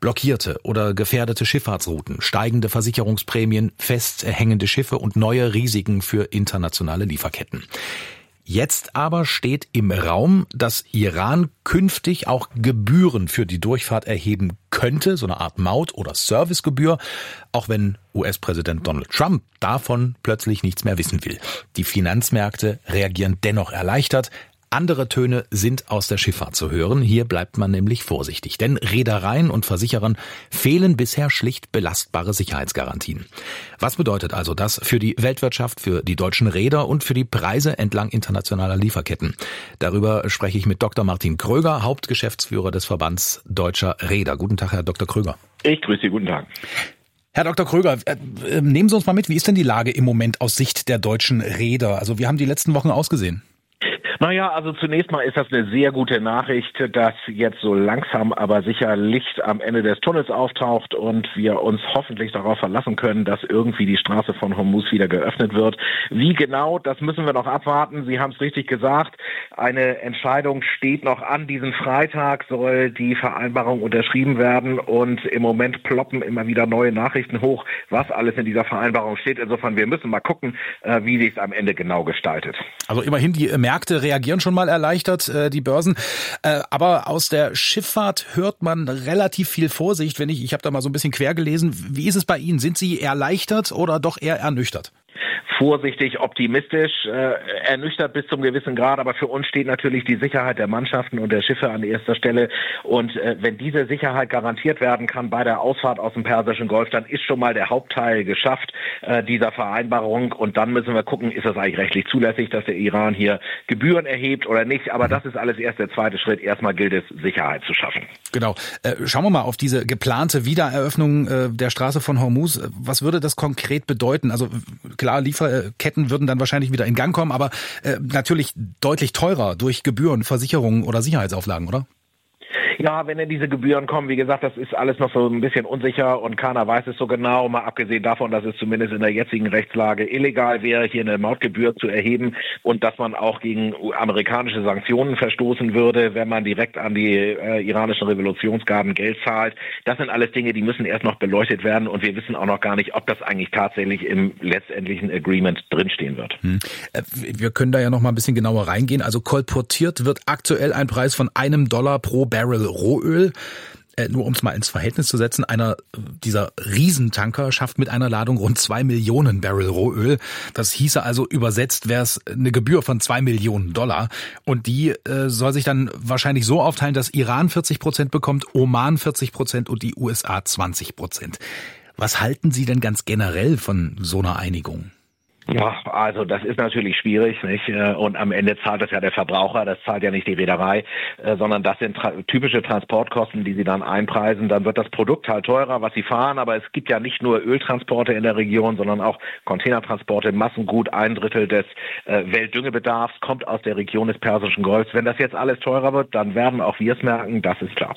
Blockierte oder gefährdete Schifffahrtsrouten, steigende Versicherungsprämien, festhängende Schiffe und neue Risiken für internationale Lieferketten. Jetzt aber steht im Raum, dass Iran künftig auch Gebühren für die Durchfahrt erheben könnte, so eine Art Maut- oder Servicegebühr, auch wenn US-Präsident Donald Trump davon plötzlich nichts mehr wissen will. Die Finanzmärkte reagieren dennoch erleichtert. Andere Töne sind aus der Schifffahrt zu hören. Hier bleibt man nämlich vorsichtig, denn Reedereien und Versicherern fehlen bisher schlicht belastbare Sicherheitsgarantien. Was bedeutet also das für die Weltwirtschaft, für die deutschen Reeder und für die Preise entlang internationaler Lieferketten? Darüber spreche ich mit Dr. Martin Kröger, Hauptgeschäftsführer des Verbands Deutscher Reeder. Guten Tag, Herr Dr. Kröger. Ich grüße Sie, guten Tag. Herr Dr. Kröger, nehmen Sie uns mal mit, wie ist denn die Lage im Moment aus Sicht der deutschen Reeder? Also wie haben die letzten Wochen ausgesehen? Naja, also zunächst mal ist das eine sehr gute Nachricht, dass jetzt so langsam aber sicher Licht am Ende des Tunnels auftaucht und wir uns hoffentlich darauf verlassen können, dass irgendwie die Straße von Hormuz wieder geöffnet wird. Wie genau, das müssen wir noch abwarten. Sie haben es richtig gesagt. Eine Entscheidung steht noch an. Diesen Freitag soll die Vereinbarung unterschrieben werden und im Moment ploppen immer wieder neue Nachrichten hoch, was alles in dieser Vereinbarung steht. Insofern, wir müssen mal gucken, wie sich es am Ende genau gestaltet. Also immerhin, die Märkte reagieren schon mal erleichtert, die Börsen. Aber aus der Schifffahrt hört man relativ viel Vorsicht. Ich habe da mal so ein bisschen quer gelesen. Wie ist es bei Ihnen? Sind Sie erleichtert oder doch eher ernüchtert? Vorsichtig, optimistisch, ernüchtert bis zum gewissen Grad, aber für uns steht natürlich die Sicherheit der Mannschaften und der Schiffe an erster Stelle und wenn diese Sicherheit garantiert werden kann bei der Ausfahrt aus dem Persischen Golf, dann ist schon mal der Hauptteil geschafft dieser Vereinbarung und dann müssen wir gucken, ist das eigentlich rechtlich zulässig, dass der Iran hier Gebühren erhebt oder nicht, aber das ist alles erst der zweite Schritt, erstmal gilt es, Sicherheit zu schaffen. Genau, schauen wir mal auf diese geplante Wiedereröffnung der Straße von Hormuz, was würde das konkret bedeuten? Also klar, Lieferketten würden dann wahrscheinlich wieder in Gang kommen, aber natürlich deutlich teurer durch Gebühren, Versicherungen oder Sicherheitsauflagen, oder? Ja, wenn denn diese Gebühren kommen, wie gesagt, das ist alles noch so ein bisschen unsicher und keiner weiß es so genau, mal abgesehen davon, dass es zumindest in der jetzigen Rechtslage illegal wäre, hier eine Mautgebühr zu erheben und dass man auch gegen amerikanische Sanktionen verstoßen würde, wenn man direkt an die iranischen Revolutionsgarden Geld zahlt. Das sind alles Dinge, die müssen erst noch beleuchtet werden und wir wissen auch noch gar nicht, ob das eigentlich tatsächlich im letztendlichen Agreement drinstehen wird. Wir können da ja noch mal ein bisschen genauer reingehen. Also kolportiert wird aktuell ein Preis von $1 pro Barrel Rohöl. Nur um es mal ins Verhältnis zu setzen, einer dieser Riesentanker schafft mit einer Ladung rund 2 Millionen Barrel Rohöl. Das hieße also übersetzt, wäre es eine Gebühr von $2 Millionen. Und die soll sich dann wahrscheinlich so aufteilen, dass Iran 40% bekommt, Oman 40% und die USA 20%. Was halten Sie denn ganz generell von so einer Einigung? Ja, also das ist natürlich schwierig, nicht? Und am Ende zahlt das ja der Verbraucher, das zahlt ja nicht die Reederei, sondern das sind typische Transportkosten, die sie dann einpreisen. Dann wird das Produkt halt teurer, was sie fahren, aber es gibt ja nicht nur Öltransporte in der Region, sondern auch Containertransporte, Massengut. 1/3 des Weltdüngebedarfs kommt aus der Region des Persischen Golfs. Wenn das jetzt alles teurer wird, dann werden auch wir es merken, das ist klar.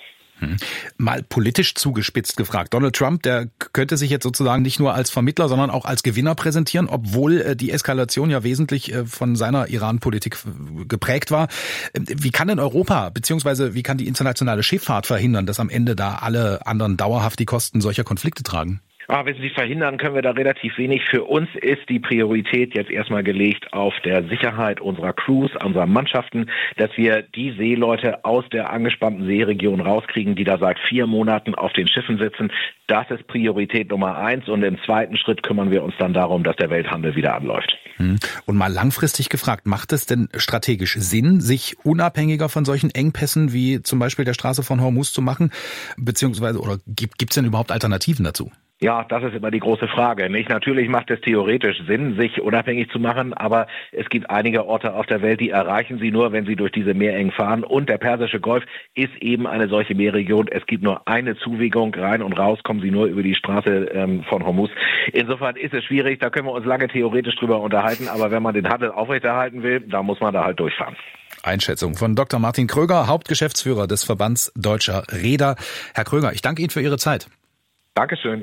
Mal politisch zugespitzt gefragt. Donald Trump, der könnte sich jetzt sozusagen nicht nur als Vermittler, sondern auch als Gewinner präsentieren, obwohl die Eskalation ja wesentlich von seiner Iran-Politik geprägt war. Wie kann denn Europa, beziehungsweise wie kann die internationale Schifffahrt verhindern, dass am Ende da alle anderen dauerhaft die Kosten solcher Konflikte tragen? Wenn Sie verhindern, können wir da relativ wenig. Für uns ist die Priorität jetzt erstmal gelegt auf der Sicherheit unserer Crews, unserer Mannschaften, dass wir die Seeleute aus der angespannten Seeregion rauskriegen, die da seit 4 Monaten auf den Schiffen sitzen. Das ist Priorität Nummer 1 und im zweiten Schritt kümmern wir uns dann darum, dass der Welthandel wieder anläuft. Und mal langfristig gefragt, macht es denn strategisch Sinn, sich unabhängiger von solchen Engpässen wie zum Beispiel der Straße von Hormuz zu machen? Beziehungsweise, oder gibt's denn überhaupt Alternativen dazu? Ja, das ist immer die große Frage, nicht? Natürlich macht es theoretisch Sinn, sich unabhängig zu machen, aber es gibt einige Orte auf der Welt, die erreichen Sie nur, wenn Sie durch diese Meerengen fahren. Und der Persische Golf ist eben eine solche Meerregion. Es gibt nur eine Zuwegung, rein und raus kommen Sie nur über die Straße von Hormuz. Insofern ist es schwierig, da können wir uns lange theoretisch drüber unterhalten, aber wenn man den Handel aufrechterhalten will, dann muss man da halt durchfahren. Einschätzung von Dr. Martin Kröger, Hauptgeschäftsführer des Verbands Deutscher Reeder. Herr Kröger, ich danke Ihnen für Ihre Zeit. Dankeschön.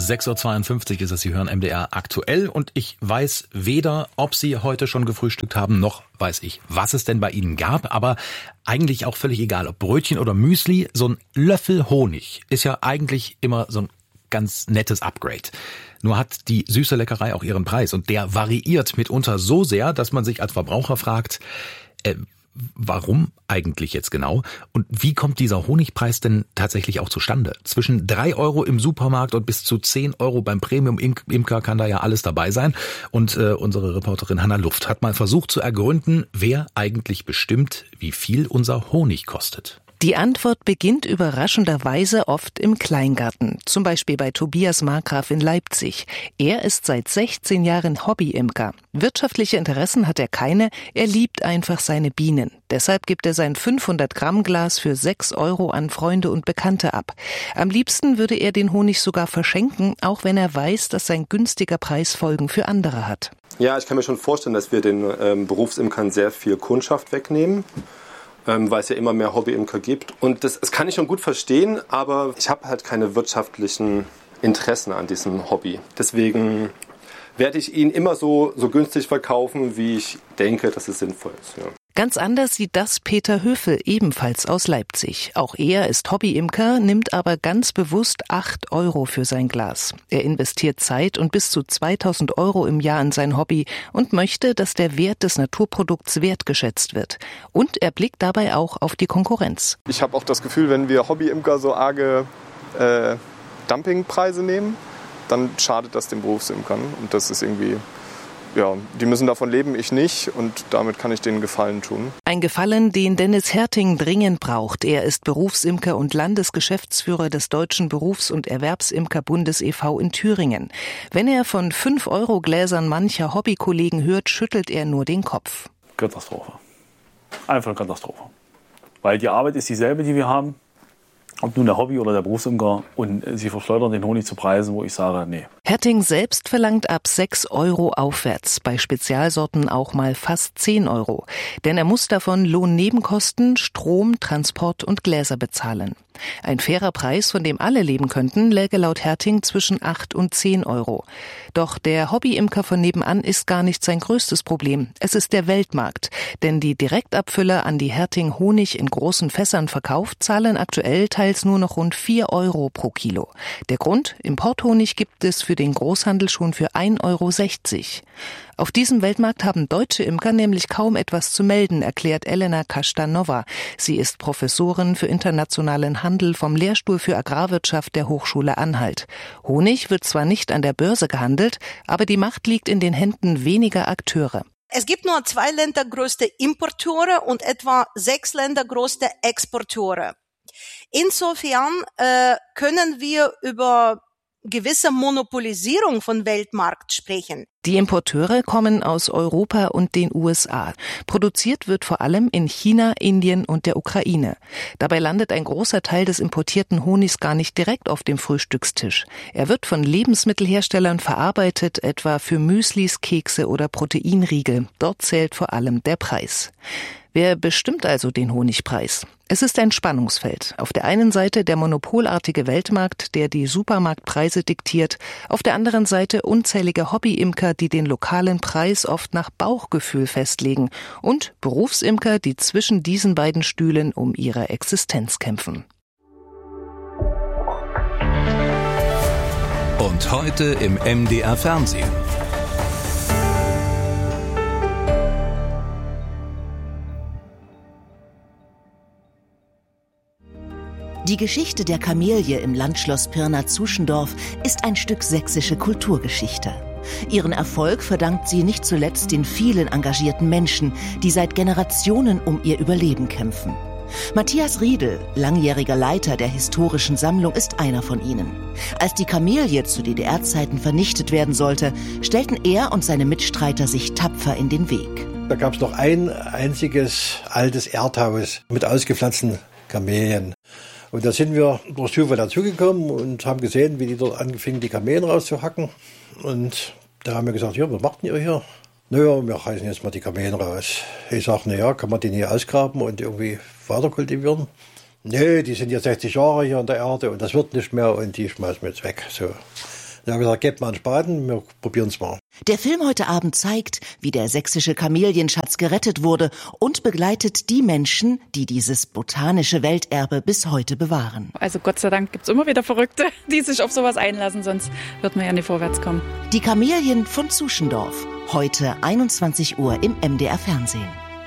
6.52 Uhr ist es, Sie hören MDR aktuell und ich weiß weder, ob Sie heute schon gefrühstückt haben, noch weiß ich, was es denn bei Ihnen gab, aber eigentlich auch völlig egal, ob Brötchen oder Müsli, so ein Löffel Honig ist ja eigentlich immer so ein ganz nettes Upgrade. Nur hat die süße Leckerei auch ihren Preis und der variiert mitunter so sehr, dass man sich als Verbraucher fragt, warum eigentlich jetzt genau? Und wie kommt dieser Honigpreis denn tatsächlich auch zustande? Zwischen 3 Euro im Supermarkt und bis zu 10 Euro beim Premium-Imker kann da ja alles dabei sein. Und unsere Reporterin Hanna Luft hat mal versucht zu ergründen, wer eigentlich bestimmt, wie viel unser Honig kostet. Die Antwort beginnt überraschenderweise oft im Kleingarten, zum Beispiel bei Tobias Markgraf in Leipzig. Er ist seit 16 Jahren Hobbyimker. Wirtschaftliche Interessen hat er keine, er liebt einfach seine Bienen. Deshalb gibt er sein 500-Gramm-Glas für 6 Euro an Freunde und Bekannte ab. Am liebsten würde er den Honig sogar verschenken, auch wenn er weiß, dass sein günstiger Preis Folgen für andere hat. Ja, ich kann mir schon vorstellen, dass wir den Berufsimkern sehr viel Kundschaft wegnehmen. Weil es ja immer mehr Hobbyimker gibt. Und das kann ich schon gut verstehen, aber ich habe halt keine wirtschaftlichen Interessen an diesem Hobby. Deswegen werde ich ihn immer so günstig verkaufen, wie ich denke, dass es sinnvoll ist. Ja. Ganz anders sieht das Peter Höfel, ebenfalls aus Leipzig. Auch er ist Hobbyimker, nimmt aber ganz bewusst 8 Euro für sein Glas. Er investiert Zeit und bis zu 2.000 Euro im Jahr in sein Hobby und möchte, dass der Wert des Naturprodukts wertgeschätzt wird. Und er blickt dabei auch auf die Konkurrenz. Ich habe auch das Gefühl, wenn wir Hobbyimker so arge Dumpingpreise nehmen, dann schadet das den Berufsimkern. Und das ist irgendwie... Ja, die müssen davon leben, ich nicht, und damit kann ich denen Gefallen tun. Ein Gefallen, den Dennis Herting dringend braucht. Er ist Berufsimker und Landesgeschäftsführer des Deutschen Berufs- und Erwerbsimkerbundes e.V. in Thüringen. Wenn er von 5-Euro-Gläsern mancher Hobbykollegen hört, schüttelt er nur den Kopf. Katastrophe. Einfach Katastrophe. Weil die Arbeit ist dieselbe, die wir haben. Ob nun der Hobby- oder der Berufsimker, und sie verschleudern den Honig zu Preisen, wo ich sage, nee. Herting selbst verlangt ab 6 Euro aufwärts, bei Spezialsorten auch mal fast 10 Euro. Denn er muss davon Lohnnebenkosten, Strom, Transport und Gläser bezahlen. Ein fairer Preis, von dem alle leben könnten, läge laut Herting zwischen 8 und 10 Euro. Doch der Hobbyimker von nebenan ist gar nicht sein größtes Problem. Es ist der Weltmarkt. Denn die Direktabfüller, an die Herting Honig in großen Fässern verkauft, zahlen aktuell teils nur noch rund 4 Euro pro Kilo. Der Grund? Importhonig gibt es für den Großhandel schon für 1,60 Euro. Auf diesem Weltmarkt haben deutsche Imker nämlich kaum etwas zu melden, erklärt Elena Kastanova. Sie ist Professorin für internationalen Handel vom Lehrstuhl für Agrarwirtschaft der Hochschule Anhalt. Honig wird zwar nicht an der Börse gehandelt, aber die Macht liegt in den Händen weniger Akteure. Es gibt nur 2 Länder größte Importeure und etwa 6 Länder größte Exporteure. Insofern können wir über gewisse Monopolisierung von Weltmarkt sprechen. Die Importeure kommen aus Europa und den USA. Produziert wird vor allem in China, Indien und der Ukraine. Dabei landet ein großer Teil des importierten Honigs gar nicht direkt auf dem Frühstückstisch. Er wird von Lebensmittelherstellern verarbeitet, etwa für Müslis, Kekse oder Proteinriegel. Dort zählt vor allem der Preis. Wer bestimmt also den Honigpreis? Es ist ein Spannungsfeld. Auf der einen Seite der monopolartige Weltmarkt, der die Supermarktpreise diktiert, auf der anderen Seite unzählige Hobbyimker, die den lokalen Preis oft nach Bauchgefühl festlegen, und Berufsimker, die zwischen diesen beiden Stühlen um ihre Existenz kämpfen. Und heute im MDR Fernsehen. Die Geschichte der Kamelie im Landschloss Pirna-Zuschendorf ist ein Stück sächsische Kulturgeschichte. Ihren Erfolg verdankt sie nicht zuletzt den vielen engagierten Menschen, die seit Generationen um ihr Überleben kämpfen. Matthias Riedel, langjähriger Leiter der historischen Sammlung, ist einer von ihnen. Als die Kamelie zu DDR-Zeiten vernichtet werden sollte, stellten er und seine Mitstreiter sich tapfer in den Weg. Da gab es noch ein einziges altes Erdhaus mit ausgepflanzten Kamelien. Und da sind wir durch Zufall dazugekommen und haben gesehen, wie die dort anfingen, die Kamelen rauszuhacken. Und da haben wir gesagt, ja, was macht ihr hier? Naja, wir reißen jetzt mal die Kamelen raus. Ich sage, naja, kann man die nicht ausgraben und irgendwie weiter kultivieren? Nee, die sind jetzt 60 Jahre hier in der Erde und das wird nicht mehr und die schmeißen wir jetzt weg. So. Ja, gesagt, gebt mal einen Spaten, wir probieren es mal. Der Film heute Abend zeigt, wie der sächsische Kamelienschatz gerettet wurde und begleitet die Menschen, die dieses botanische Welterbe bis heute bewahren. Also Gott sei Dank gibt's immer wieder Verrückte, die sich auf sowas einlassen, sonst wird man ja nicht vorwärts kommen. Die Kamelien von Zuschendorf, heute 21 Uhr im MDR Fernsehen.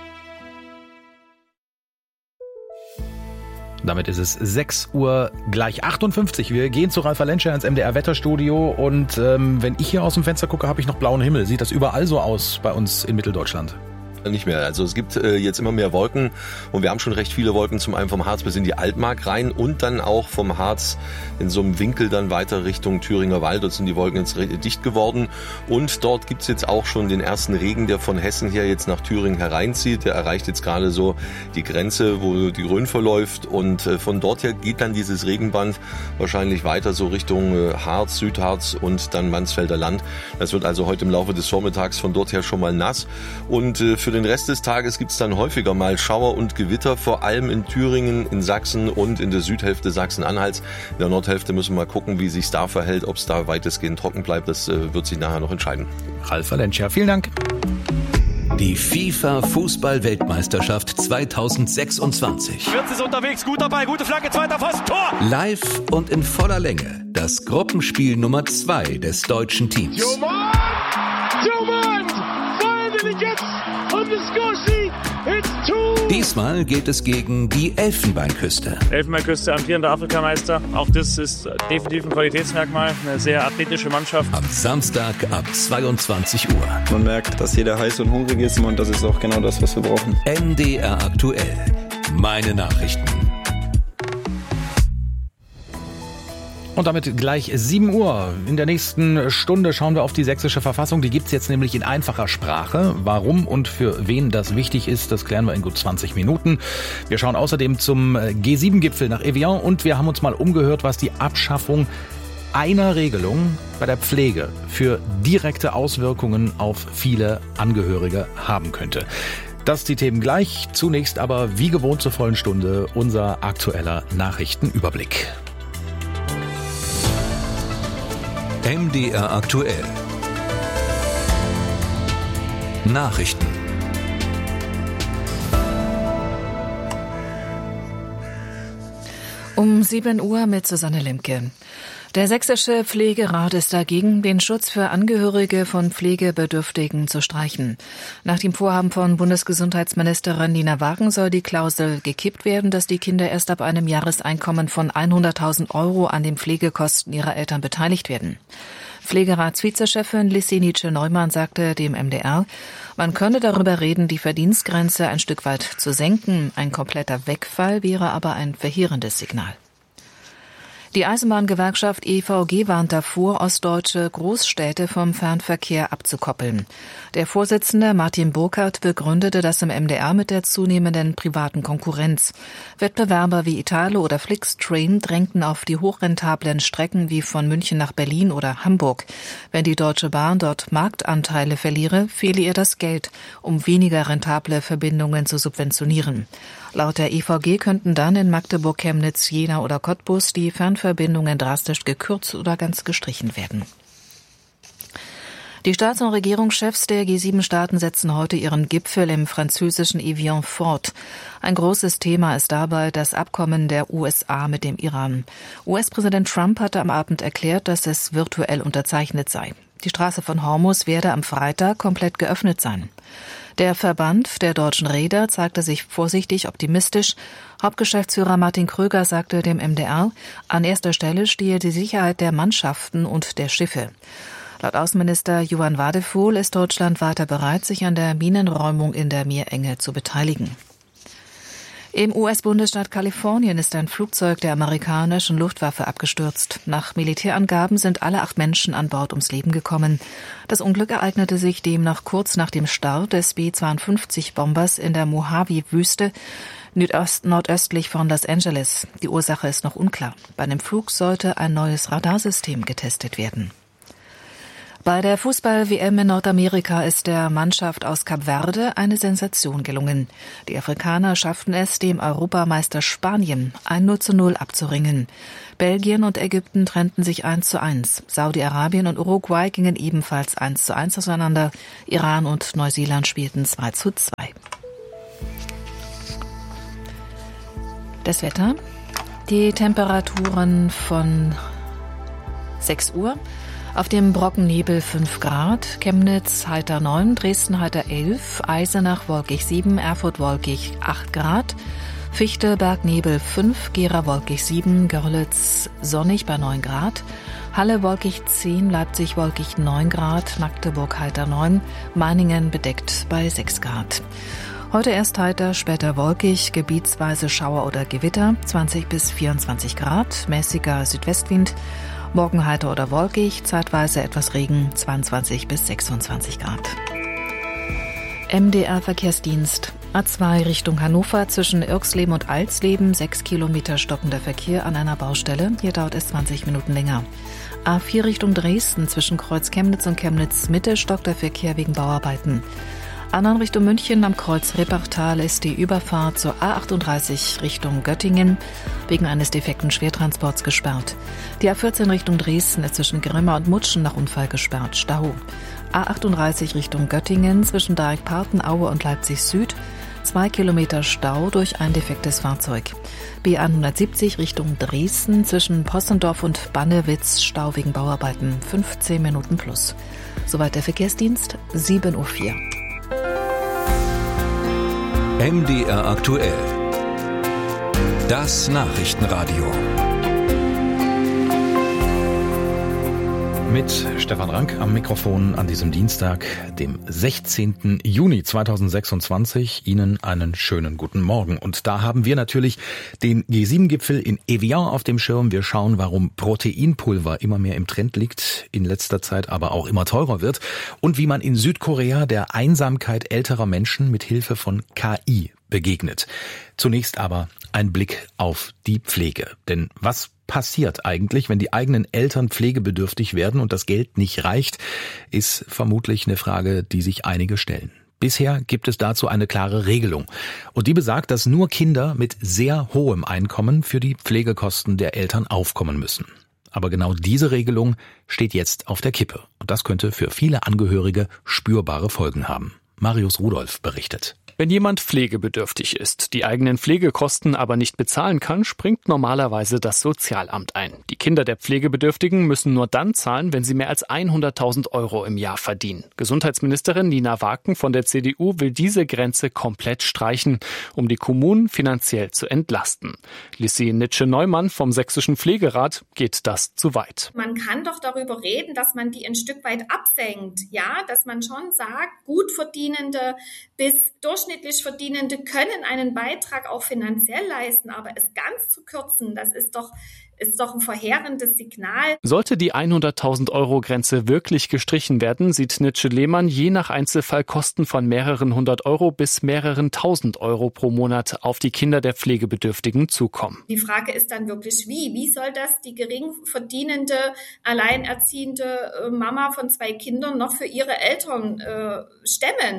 Damit ist es 6 Uhr gleich 58. Wir gehen zu Ralf Valenscher ins MDR-Wetterstudio. Und wenn ich hier aus dem Fenster gucke, habe ich noch blauen Himmel. Sieht das überall so aus bei uns in Mitteldeutschland? Nicht mehr. Also es gibt jetzt immer mehr Wolken und wir haben schon recht viele Wolken, zum einen vom Harz bis in die Altmark rein und dann auch vom Harz in so einem Winkel dann weiter Richtung Thüringer Wald. Dort sind die Wolken jetzt dicht geworden und dort gibt's jetzt auch schon den ersten Regen, der von Hessen her jetzt nach Thüringen hereinzieht. Der erreicht jetzt gerade so die Grenze, wo die Rhön verläuft und von dort her geht dann dieses Regenband wahrscheinlich weiter so Richtung Harz, Südharz und dann Mansfelder Land. Das wird also heute im Laufe des Vormittags von dort her schon mal nass und für den Rest des Tages gibt es dann häufiger mal Schauer und Gewitter, vor allem in Thüringen, in Sachsen und in der Südhälfte Sachsen-Anhalts. In der Nordhälfte müssen wir mal gucken, wie sich da verhält, ob es da weitestgehend trocken bleibt. Das wird sich nachher noch entscheiden. Ralf Valenscher, vielen Dank. Die FIFA-Fußball-Weltmeisterschaft 2026. Wirtz ist unterwegs, guter Ball, gute Flanke, zweiter Pfosten, Tor! Live und in voller Länge. Das Gruppenspiel Nummer 2 des deutschen Teams. Diesmal geht es gegen die Elfenbeinküste. Elfenbeinküste, amtierender Afrikameister. Auch das ist definitiv ein Qualitätsmerkmal. Eine sehr athletische Mannschaft. Am Samstag ab 22 Uhr. Man merkt, dass jeder heiß und hungrig ist und das ist auch genau das, was wir brauchen. MDR aktuell. Meine Nachrichten. Und damit gleich 7 Uhr. In der nächsten Stunde schauen wir auf die sächsische Verfassung. Die gibt's jetzt nämlich in einfacher Sprache. Warum und für wen das wichtig ist, das klären wir in gut 20 Minuten. Wir schauen außerdem zum G7-Gipfel nach Evian und wir haben uns mal umgehört, was die Abschaffung einer Regelung bei der Pflege für direkte Auswirkungen auf viele Angehörige haben könnte. Das die Themen gleich. Zunächst aber wie gewohnt zur vollen Stunde unser aktueller Nachrichtenüberblick. MDR aktuell. Nachrichten. Um 7 Uhr mit Susanne Lemke. Der Sächsische Pflegerat ist dagegen, den Schutz für Angehörige von Pflegebedürftigen zu streichen. Nach dem Vorhaben von Bundesgesundheitsministerin Nina Wagen soll die Klausel gekippt werden, dass die Kinder erst ab einem Jahreseinkommen von 100.000 € an den Pflegekosten ihrer Eltern beteiligt werden. Pflegeratsvizechefin Lissi Nietzsche-Neumann sagte dem MDR, man könne darüber reden, die Verdienstgrenze ein Stück weit zu senken. Ein kompletter Wegfall wäre aber ein verheerendes Signal. Die Eisenbahngewerkschaft EVG warnt davor, ostdeutsche Großstädte vom Fernverkehr abzukoppeln. Der Vorsitzende Martin Burkhardt begründete das im MDR mit der zunehmenden privaten Konkurrenz. Wettbewerber wie Italo oder Flixtrain drängten auf die hochrentablen Strecken wie von München nach Berlin oder Hamburg. Wenn die Deutsche Bahn dort Marktanteile verliere, fehle ihr das Geld, um weniger rentable Verbindungen zu subventionieren. Laut der EVG könnten dann in Magdeburg, Chemnitz, Jena oder Cottbus die Fernverbindungen drastisch gekürzt oder ganz gestrichen werden. Die Staats- und Regierungschefs der G7-Staaten setzen heute ihren Gipfel im französischen Evian fort. Ein großes Thema ist dabei das Abkommen der USA mit dem Iran. US-Präsident Trump hatte am Abend erklärt, dass es virtuell unterzeichnet sei. Die Straße von Hormuz werde am Freitag komplett geöffnet sein. Der Verband der deutschen Reeder zeigte sich vorsichtig optimistisch. Hauptgeschäftsführer Martin Kröger sagte dem MDR, an erster Stelle stehe die Sicherheit der Mannschaften und der Schiffe. Laut Außenminister Johann Wadefuhl ist Deutschland weiter bereit, sich an der Minenräumung in der Meerenge zu beteiligen. Im US-Bundesstaat Kalifornien ist ein Flugzeug der amerikanischen Luftwaffe abgestürzt. Nach Militärangaben sind alle 8 Menschen an Bord ums Leben gekommen. Das Unglück ereignete sich demnach kurz nach dem Start des B-52-Bombers in der Mojave-Wüste, nordöstlich von Los Angeles. Die Ursache ist noch unklar. Bei dem Flug sollte ein neues Radarsystem getestet werden. Bei der Fußball-WM in Nordamerika ist der Mannschaft aus Kap Verde eine Sensation gelungen. Die Afrikaner schafften es, dem Europameister Spanien ein 0:0 abzuringen. Belgien und Ägypten trennten sich 1:1. Saudi-Arabien und Uruguay gingen ebenfalls 1:1 auseinander. Iran und Neuseeland spielten 2:2. Das Wetter. Die Temperaturen von 6 Uhr. Auf dem Brockennebel 5 Grad, Chemnitz heiter 9, Dresden heiter 11, Eisenach wolkig 7, Erfurt wolkig 8 Grad, Fichte Bergnebel 5, Gera wolkig 7, Görlitz sonnig bei 9 Grad, Halle wolkig 10, Leipzig wolkig 9 Grad, Magdeburg heiter 9, Meiningen bedeckt bei 6 Grad. Heute erst heiter, später wolkig, gebietsweise Schauer oder Gewitter, 20 bis 24 Grad, mäßiger Südwestwind. Morgen heiter oder wolkig, zeitweise etwas Regen, 22 bis 26 Grad. MDR-Verkehrsdienst. A2 Richtung Hannover zwischen Irxleben und Alsleben, 6 Kilometer stockender Verkehr an einer Baustelle. Hier dauert es 20 Minuten länger. A4 Richtung Dresden zwischen Kreuz Chemnitz und Chemnitz Mitte stockt der Verkehr wegen Bauarbeiten. A9 Richtung München am Kreuz Rippachtal ist die Überfahrt zur A38 Richtung Göttingen wegen eines defekten Schwertransports gesperrt. Die A14 Richtung Dresden ist zwischen Grimma und Mutschen nach Unfall gesperrt. Stau. A38 Richtung Göttingen zwischen Deichpartenaue und Leipzig Süd. 2 Kilometer Stau durch ein defektes Fahrzeug. B170 Richtung Dresden zwischen Possendorf und Bannewitz Stau wegen Bauarbeiten. 15 Minuten plus. Soweit der Verkehrsdienst, 7:04 Uhr. MDR aktuell. Das Nachrichtenradio. Mit Stefan Rank am Mikrofon an diesem Dienstag, dem 16. Juni 2026. Ihnen einen schönen guten Morgen. Und da haben wir natürlich den G7-Gipfel in Evian auf dem Schirm. Wir schauen, warum Proteinpulver immer mehr im Trend liegt, in letzter Zeit aber auch immer teurer wird. Und wie man in Südkorea der Einsamkeit älterer Menschen mit Hilfe von KI begegnet. Zunächst aber ein Blick auf die Pflege. Denn was passiert eigentlich, wenn die eigenen Eltern pflegebedürftig werden und das Geld nicht reicht, ist vermutlich eine Frage, die sich einige stellen. Bisher gibt es dazu eine klare Regelung. Und die besagt, dass nur Kinder mit sehr hohem Einkommen für die Pflegekosten der Eltern aufkommen müssen. Aber genau diese Regelung steht jetzt auf der Kippe. Und das könnte für viele Angehörige spürbare Folgen haben. Marius Rudolph berichtet. Wenn jemand pflegebedürftig ist, die eigenen Pflegekosten aber nicht bezahlen kann, springt normalerweise das Sozialamt ein. Die Kinder der Pflegebedürftigen müssen nur dann zahlen, wenn sie mehr als 100.000 € im Jahr verdienen. Gesundheitsministerin Nina Waken von der CDU will diese Grenze komplett streichen, um die Kommunen finanziell zu entlasten. Lissi Nitsche-Neumann vom Sächsischen Pflegerat geht das zu weit. Man kann doch darüber reden, dass man die ein Stück weit absenkt. Ja, dass man schon sagt, gut verdienende bis durchschnittlich Verdienende können einen Beitrag auch finanziell leisten, aber es ganz zu kürzen, das ist doch ein verheerendes Signal. Sollte die 100.000 € Grenze wirklich gestrichen werden, sieht Nitsche-Lehmann je nach Einzelfall Kosten von mehreren 100 € bis mehreren 1.000 € pro Monat auf die Kinder der Pflegebedürftigen zukommen. Die Frage ist dann wirklich wie? Wie soll das die gering verdienende, alleinerziehende Mama von 2 Kindern noch für ihre Eltern stemmen?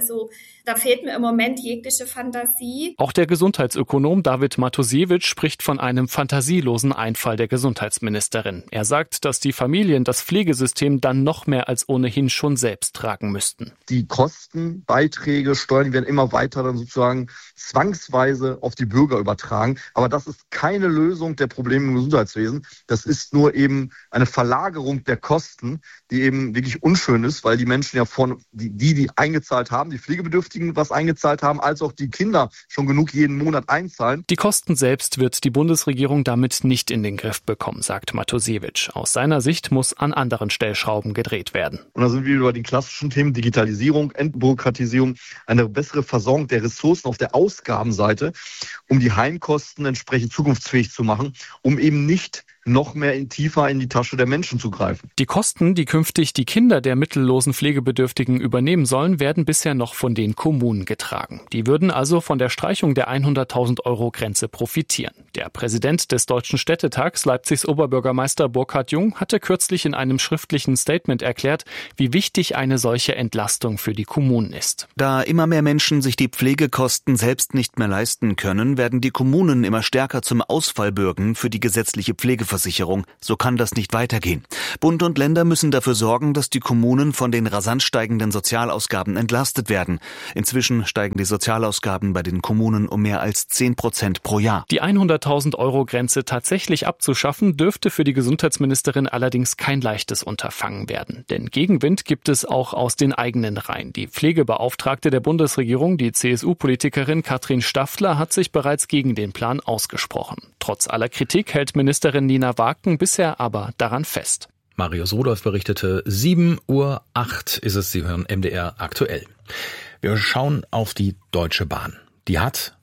Da fehlt mir im Moment jegliche Fantasie. Auch der Gesundheitsökonom David Matusiewicz spricht von einem fantasielosen Einfall der Gesundheitsministerin. Er sagt, dass die Familien das Pflegesystem dann noch mehr als ohnehin schon selbst tragen müssten. Die Kosten, Beiträge, Steuern werden immer weiter dann sozusagen zwangsweise auf die Bürger übertragen. Aber das ist keine Lösung der Probleme im Gesundheitswesen. Das ist nur eben eine Verlagerung der Kosten, die eben wirklich unschön ist, weil die Menschen ja die eingezahlt haben, die Pflegebedürftigen was eingezahlt haben, als auch die Kinder schon genug jeden Monat einzahlen. Die Kosten selbst wird die Bundesregierung damit nicht in den Griff bekommen, sagt Matusiewicz. Aus seiner Sicht muss an anderen Stellschrauben gedreht werden. Und da sind wir über die klassischen Themen Digitalisierung, Entbürokratisierung, eine bessere Versorgung der Ressourcen auf der Ausgabenseite, um die Heimkosten entsprechend zukunftsfähig zu machen, um eben nicht noch mehr tiefer in die Tasche der Menschen zu greifen. Die Kosten, die künftig die Kinder der mittellosen Pflegebedürftigen übernehmen sollen, werden bisher noch von den Kommunen getragen. Die würden also von der Streichung der 100.000-Euro-Grenze profitieren. Der Präsident des Deutschen Städtetags, Leipzigs Oberbürgermeister Burkhard Jung, hatte kürzlich in einem schriftlichen Statement erklärt, wie wichtig eine solche Entlastung für die Kommunen ist. Da immer mehr Menschen sich die Pflegekosten selbst nicht mehr leisten können, werden die Kommunen immer stärker zum Ausfallbürgen für die gesetzliche Pflegeversicherung. So kann das nicht weitergehen. Bund und Länder müssen dafür sorgen, dass die Kommunen von den rasant steigenden Sozialausgaben entlastet werden. Inzwischen steigen die Sozialausgaben bei den Kommunen um mehr als 10% pro Jahr. Die 100.000-Euro-Grenze tatsächlich abzuschaffen, dürfte für die Gesundheitsministerin allerdings kein leichtes Unterfangen werden. Denn Gegenwind gibt es auch aus den eigenen Reihen. Die Pflegebeauftragte der Bundesregierung, die CSU-Politikerin Katrin Staffler, hat sich bereits gegen den Plan ausgesprochen. Trotz aller Kritik hält Ministerin Nina Waken bisher aber daran fest. Marius Rudolph berichtete, 7:08 Uhr ist es, Sie hören MDR aktuell. Wir schauen auf die Deutsche Bahn. Die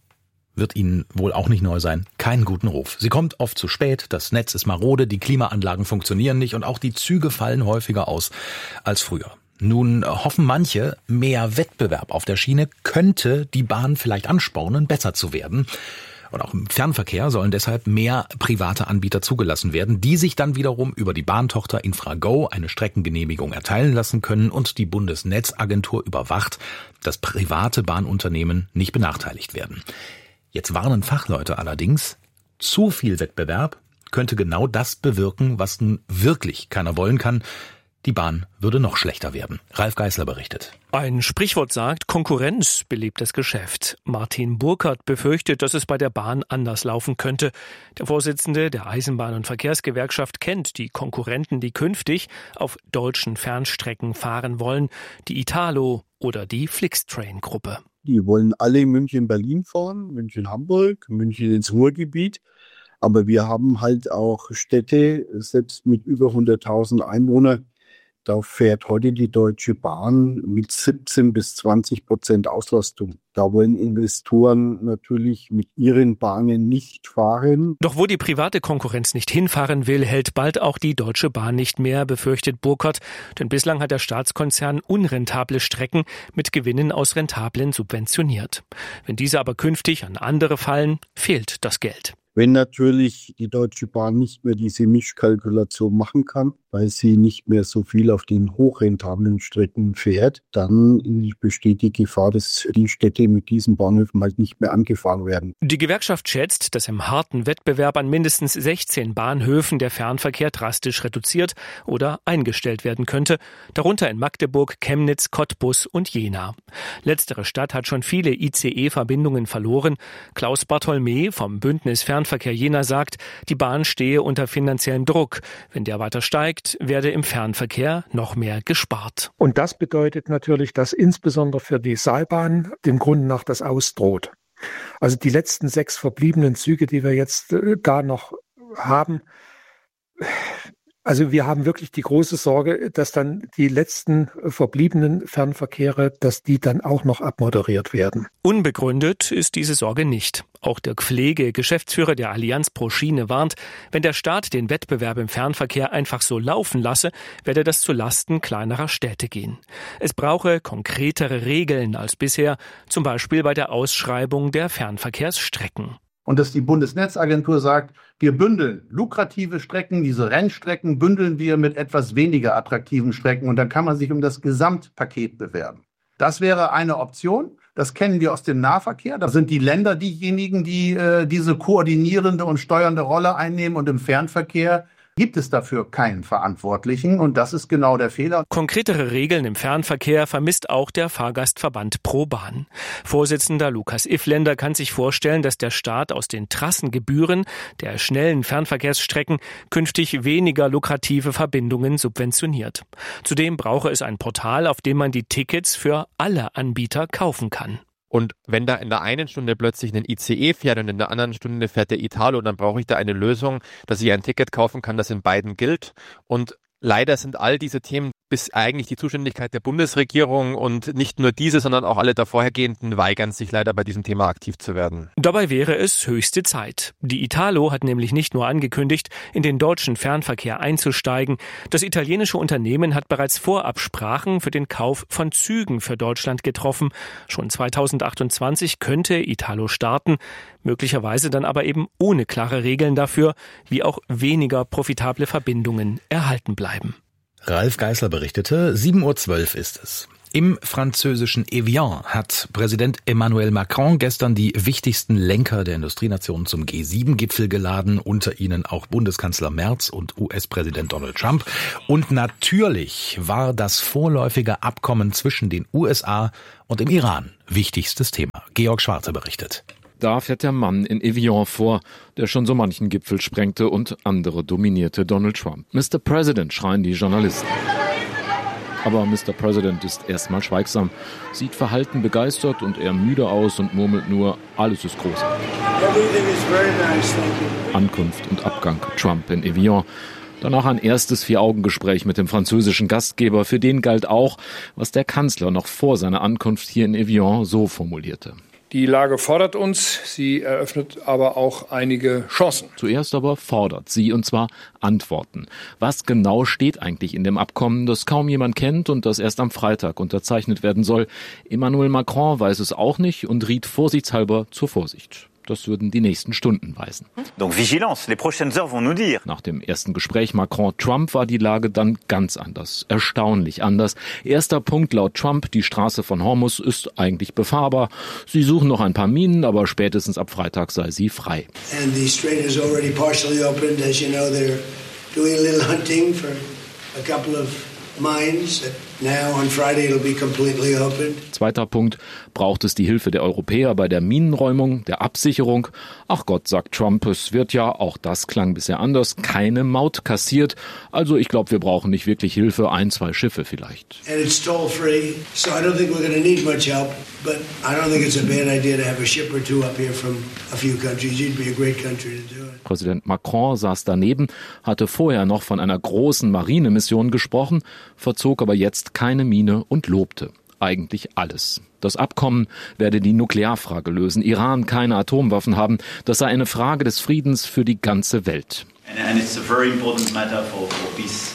wird Ihnen wohl auch nicht neu sein, keinen guten Ruf. Sie kommt oft zu spät, das Netz ist marode, die Klimaanlagen funktionieren nicht und auch die Züge fallen häufiger aus als früher. Nun hoffen manche, mehr Wettbewerb auf der Schiene könnte die Bahn vielleicht anspornen, besser zu werden. Und auch im Fernverkehr sollen deshalb mehr private Anbieter zugelassen werden, die sich dann wiederum über die Bahntochter Infrago eine Streckengenehmigung erteilen lassen können und die Bundesnetzagentur überwacht, dass private Bahnunternehmen nicht benachteiligt werden. Jetzt warnen Fachleute allerdings, zu viel Wettbewerb könnte genau das bewirken, was nun wirklich keiner wollen kann. Die Bahn würde noch schlechter werden. Ralf Geißler berichtet. Ein Sprichwort sagt, Konkurrenz belebt das Geschäft. Martin Burkhardt befürchtet, dass es bei der Bahn anders laufen könnte. Der Vorsitzende der Eisenbahn- und Verkehrsgewerkschaft kennt die Konkurrenten, die künftig auf deutschen Fernstrecken fahren wollen, die Italo oder die Flixtrain-Gruppe. Die wollen alle München-Berlin fahren, München-Hamburg, München ins Ruhrgebiet. Aber wir haben halt auch Städte, selbst mit über 100.000 Einwohnern. Da fährt heute die Deutsche Bahn mit 17-20% Auslastung. Da wollen Investoren natürlich mit ihren Bahnen nicht fahren. Doch wo die private Konkurrenz nicht hinfahren will, hält bald auch die Deutsche Bahn nicht mehr, befürchtet Burkhardt. Denn bislang hat der Staatskonzern unrentable Strecken mit Gewinnen aus rentablen subventioniert. Wenn diese aber künftig an andere fallen, fehlt das Geld. Wenn natürlich die Deutsche Bahn nicht mehr diese Mischkalkulation machen kann, weil sie nicht mehr so viel auf den hochrentablen Strecken fährt, dann besteht die Gefahr, dass die Städte mit diesen Bahnhöfen halt nicht mehr angefahren werden. Die Gewerkschaft schätzt, dass im harten Wettbewerb an mindestens 16 Bahnhöfen der Fernverkehr drastisch reduziert oder eingestellt werden könnte, darunter in Magdeburg, Chemnitz, Cottbus und Jena. Letztere Stadt hat schon viele ICE-Verbindungen verloren. Klaus Bartholmä vom Bündnis Fernverkehr Jena sagt, die Bahn stehe unter finanziellem Druck. Wenn der weiter steigt, werde im Fernverkehr noch mehr gespart. Und das bedeutet natürlich, dass insbesondere für die Seilbahn dem Grunde nach das ausdroht. Also die letzten 6 verbliebenen Züge, die wir jetzt da noch haben, also wir haben wirklich die große Sorge, dass dann die letzten verbliebenen Fernverkehre, dass die dann auch noch abmoderiert werden. Unbegründet ist diese Sorge nicht. Auch Dirk Pflege, Geschäftsführer der Allianz pro Schiene, warnt, wenn der Staat den Wettbewerb im Fernverkehr einfach so laufen lasse, werde das zu Lasten kleinerer Städte gehen. Es brauche konkretere Regeln als bisher, zum Beispiel bei der Ausschreibung der Fernverkehrsstrecken. Und dass die Bundesnetzagentur sagt, wir bündeln lukrative Strecken, diese Rennstrecken bündeln wir mit etwas weniger attraktiven Strecken und dann kann man sich um das Gesamtpaket bewerben. Das wäre eine Option. Das kennen wir aus dem Nahverkehr. Da sind die Länder diejenigen, die diese koordinierende und steuernde Rolle einnehmen. Und im Fernverkehr gibt es dafür keinen Verantwortlichen. Und das ist genau der Fehler. Konkretere Regeln im Fernverkehr vermisst auch der Fahrgastverband ProBahn. Vorsitzender Lukas Ifländer kann sich vorstellen, dass der Staat aus den Trassengebühren der schnellen Fernverkehrsstrecken künftig weniger lukrative Verbindungen subventioniert. Zudem brauche es ein Portal, auf dem man die Tickets für alle Anbieter kaufen kann. Und wenn da in der einen Stunde plötzlich ein ICE fährt und in der anderen Stunde fährt der Italo, dann brauche ich da eine Lösung, dass ich ein Ticket kaufen kann, das in beiden gilt. Und Leider sind all diese Themen bis eigentlich die Zuständigkeit der Bundesregierung und nicht nur diese, sondern auch alle davorhergehenden weigern sich leider bei diesem Thema aktiv zu werden. Dabei wäre es höchste Zeit. Die Italo hat nämlich nicht nur angekündigt, in den deutschen Fernverkehr einzusteigen. Das italienische Unternehmen hat bereits Vorabsprachen für den Kauf von Zügen für Deutschland getroffen. Schon 2028 könnte Italo starten, möglicherweise dann aber eben ohne klare Regeln dafür, wie auch weniger profitable Verbindungen erhalten bleiben. Ralf Geißler berichtete, 7.12 Uhr ist es. Im französischen Evian hat Präsident Emmanuel Macron gestern die wichtigsten Lenker der Industrienationen zum G7-Gipfel geladen, unter ihnen auch Bundeskanzler Merz und US-Präsident Donald Trump. Und natürlich war das vorläufige Abkommen zwischen den USA und dem Iran wichtigstes Thema. Georg Schwarze berichtet. Da fährt der Mann in Evian vor, der schon so manchen Gipfel sprengte und andere dominierte Donald Trump. Mr. President, schreien die Journalisten. Aber Mr. President ist erstmal schweigsam, sieht verhalten begeistert und eher müde aus und murmelt nur, alles ist großartig. Ankunft und Abgang Trump in Evian. Danach ein erstes Vier-Augen-Gespräch mit dem französischen Gastgeber. Für den galt auch, was der Kanzler noch vor seiner Ankunft hier in Evian so formulierte. Die Lage fordert uns, sie eröffnet aber auch einige Chancen. Zuerst aber fordert sie, und zwar Antworten. Was genau steht eigentlich in dem Abkommen, das kaum jemand kennt und das erst am Freitag unterzeichnet werden soll? Emmanuel Macron weiß es auch nicht und riet vorsichtshalber zur Vorsicht. Das würden die nächsten Stunden weisen. Donc vigilance, les prochaines heures vont nous dire. Nach dem ersten Gespräch Macron-Trump war die Lage dann ganz anders. Erstaunlich anders. Erster Punkt laut Trump, die Straße von Hormuz ist eigentlich befahrbar. Sie suchen noch ein paar Minen, aber spätestens ab Freitag sei sie frei. And the strait is already partially opened. As you know, they're doing a little hunting for a couple of mines. Now on Friday it'll be completely open. Zweiter Punkt, braucht es die Hilfe der Europäer bei der Minenräumung, der Absicherung? Ach Gott, sagt Trump, es wird ja, auch das klang bisher anders, keine Maut kassiert. Also ich glaube, wir brauchen nicht wirklich Hilfe, 1, 2 Schiffe vielleicht. And it's toll free, so I don't think we're going to need much help. But I don't think it's a bad idea to have a ship or two up here from a few countries. You'd be a great country to do it. Präsident Macron saß daneben, hatte vorher noch von einer großen Marinemission gesprochen, verzog aber jetzt keine Miene und lobte eigentlich alles. Das Abkommen werde die Nuklearfrage lösen, Iran keine Atomwaffen haben, das sei eine Frage des Friedens für die ganze Welt. And it's a very important matter for peace.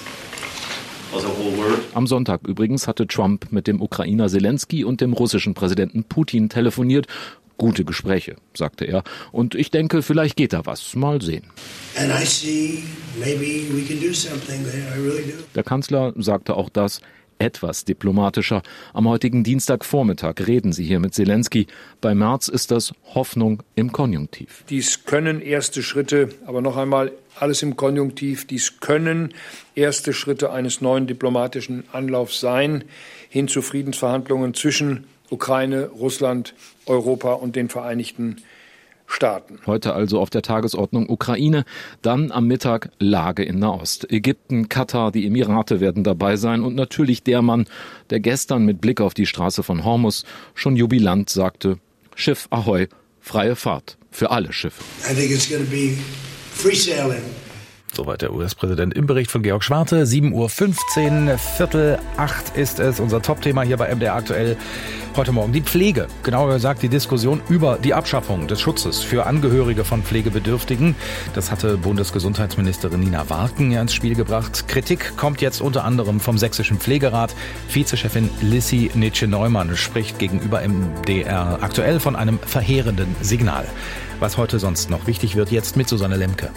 Am Sonntag übrigens hatte Trump mit dem Ukrainer Zelensky und dem russischen Präsidenten Putin telefoniert. Gute Gespräche, sagte er. Und ich denke, vielleicht geht da was. Mal sehen. And I see maybe we can do something there. I really do. Der Kanzler sagte auch das etwas diplomatischer. Am heutigen Dienstagvormittag reden sie hier mit Zelensky. Bei Merz ist das Hoffnung im Konjunktiv. Dies können erste Schritte, aber noch einmal alles im Konjunktiv, dies können erste Schritte eines neuen diplomatischen Anlaufs sein, hin zu Friedensverhandlungen zwischen Ukraine, Russland, Europa und den Vereinigten Staaten. Heute also auf der Tagesordnung Ukraine, dann am Mittag Lage in Nahost. Ägypten, Katar, die Emirate werden dabei sein und natürlich der Mann, der gestern mit Blick auf die Straße von Hormuz schon jubilant sagte, Schiff Ahoi, freie Fahrt für alle Schiffe. I think it's going to be free sailing. Soweit der US-Präsident im Bericht von Georg Schwarte. 7.15 Uhr, 7:45 ist es. Unser Top-Thema hier bei MDR aktuell. Heute Morgen die Pflege. Genauer gesagt die Diskussion über die Abschaffung des Schutzes für Angehörige von Pflegebedürftigen. Das hatte Bundesgesundheitsministerin Nina Warken ja ins Spiel gebracht. Kritik kommt jetzt unter anderem vom Sächsischen Pflegerat. Vizechefin Lissi Nitsche-Neumann spricht gegenüber MDR aktuell von einem verheerenden Signal. Was heute sonst noch wichtig wird, jetzt mit Susanne Lemke.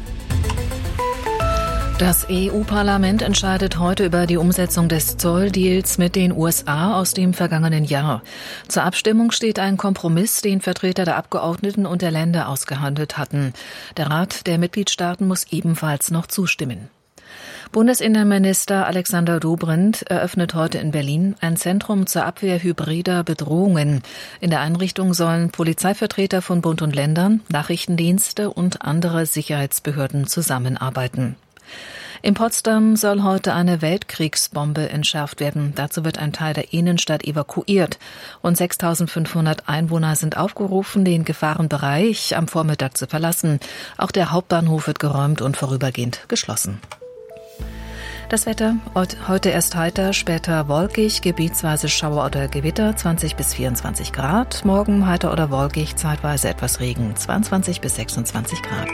Das EU-Parlament entscheidet heute über die Umsetzung des Zolldeals mit den USA aus dem vergangenen Jahr. Zur Abstimmung steht ein Kompromiss, den Vertreter der Abgeordneten und der Länder ausgehandelt hatten. Der Rat der Mitgliedstaaten muss ebenfalls noch zustimmen. Bundesinnenminister Alexander Dobrindt eröffnet heute in Berlin ein Zentrum zur Abwehr hybrider Bedrohungen. In der Einrichtung sollen Polizeivertreter von Bund und Ländern, Nachrichtendienste und andere Sicherheitsbehörden zusammenarbeiten. In Potsdam soll heute eine Weltkriegsbombe entschärft werden. Dazu wird ein Teil der Innenstadt evakuiert. Rund 6.500 Einwohner sind aufgerufen, den Gefahrenbereich am Vormittag zu verlassen. Auch der Hauptbahnhof wird geräumt und vorübergehend geschlossen. Das Wetter, heute erst heiter, später wolkig, gebietsweise Schauer oder Gewitter, 20 bis 24 Grad. Morgen heiter oder wolkig, zeitweise etwas Regen, 22 bis 26 Grad.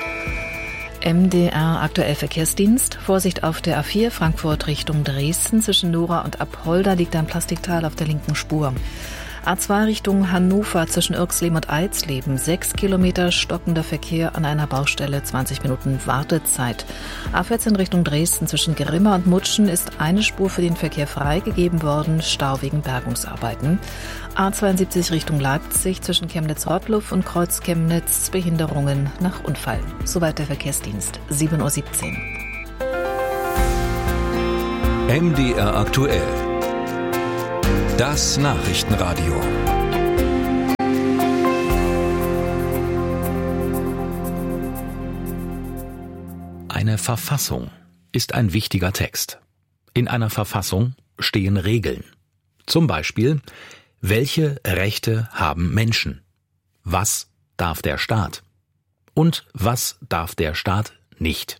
MDR aktuell Verkehrsdienst. Vorsicht auf der A4 Frankfurt Richtung Dresden. Zwischen Nora und Apolda liegt ein Plastikteil auf der linken Spur. A2 Richtung Hannover zwischen Irxleben und Eisleben. 6 Kilometer stockender Verkehr an einer Baustelle, 20 Minuten Wartezeit. A14 Richtung Dresden zwischen Grimma und Mutschen ist eine Spur für den Verkehr freigegeben worden, Stau wegen Bergungsarbeiten. A72 Richtung Leipzig zwischen Chemnitz-Rottluff und Kreuz Chemnitz, Behinderungen nach Unfall. Soweit der Verkehrsdienst, 7.17 Uhr. MDR aktuell. Das Nachrichtenradio. Eine Verfassung ist ein wichtiger Text. In einer Verfassung stehen Regeln. Zum Beispiel, welche Rechte haben Menschen? Was darf der Staat? Und was darf der Staat nicht?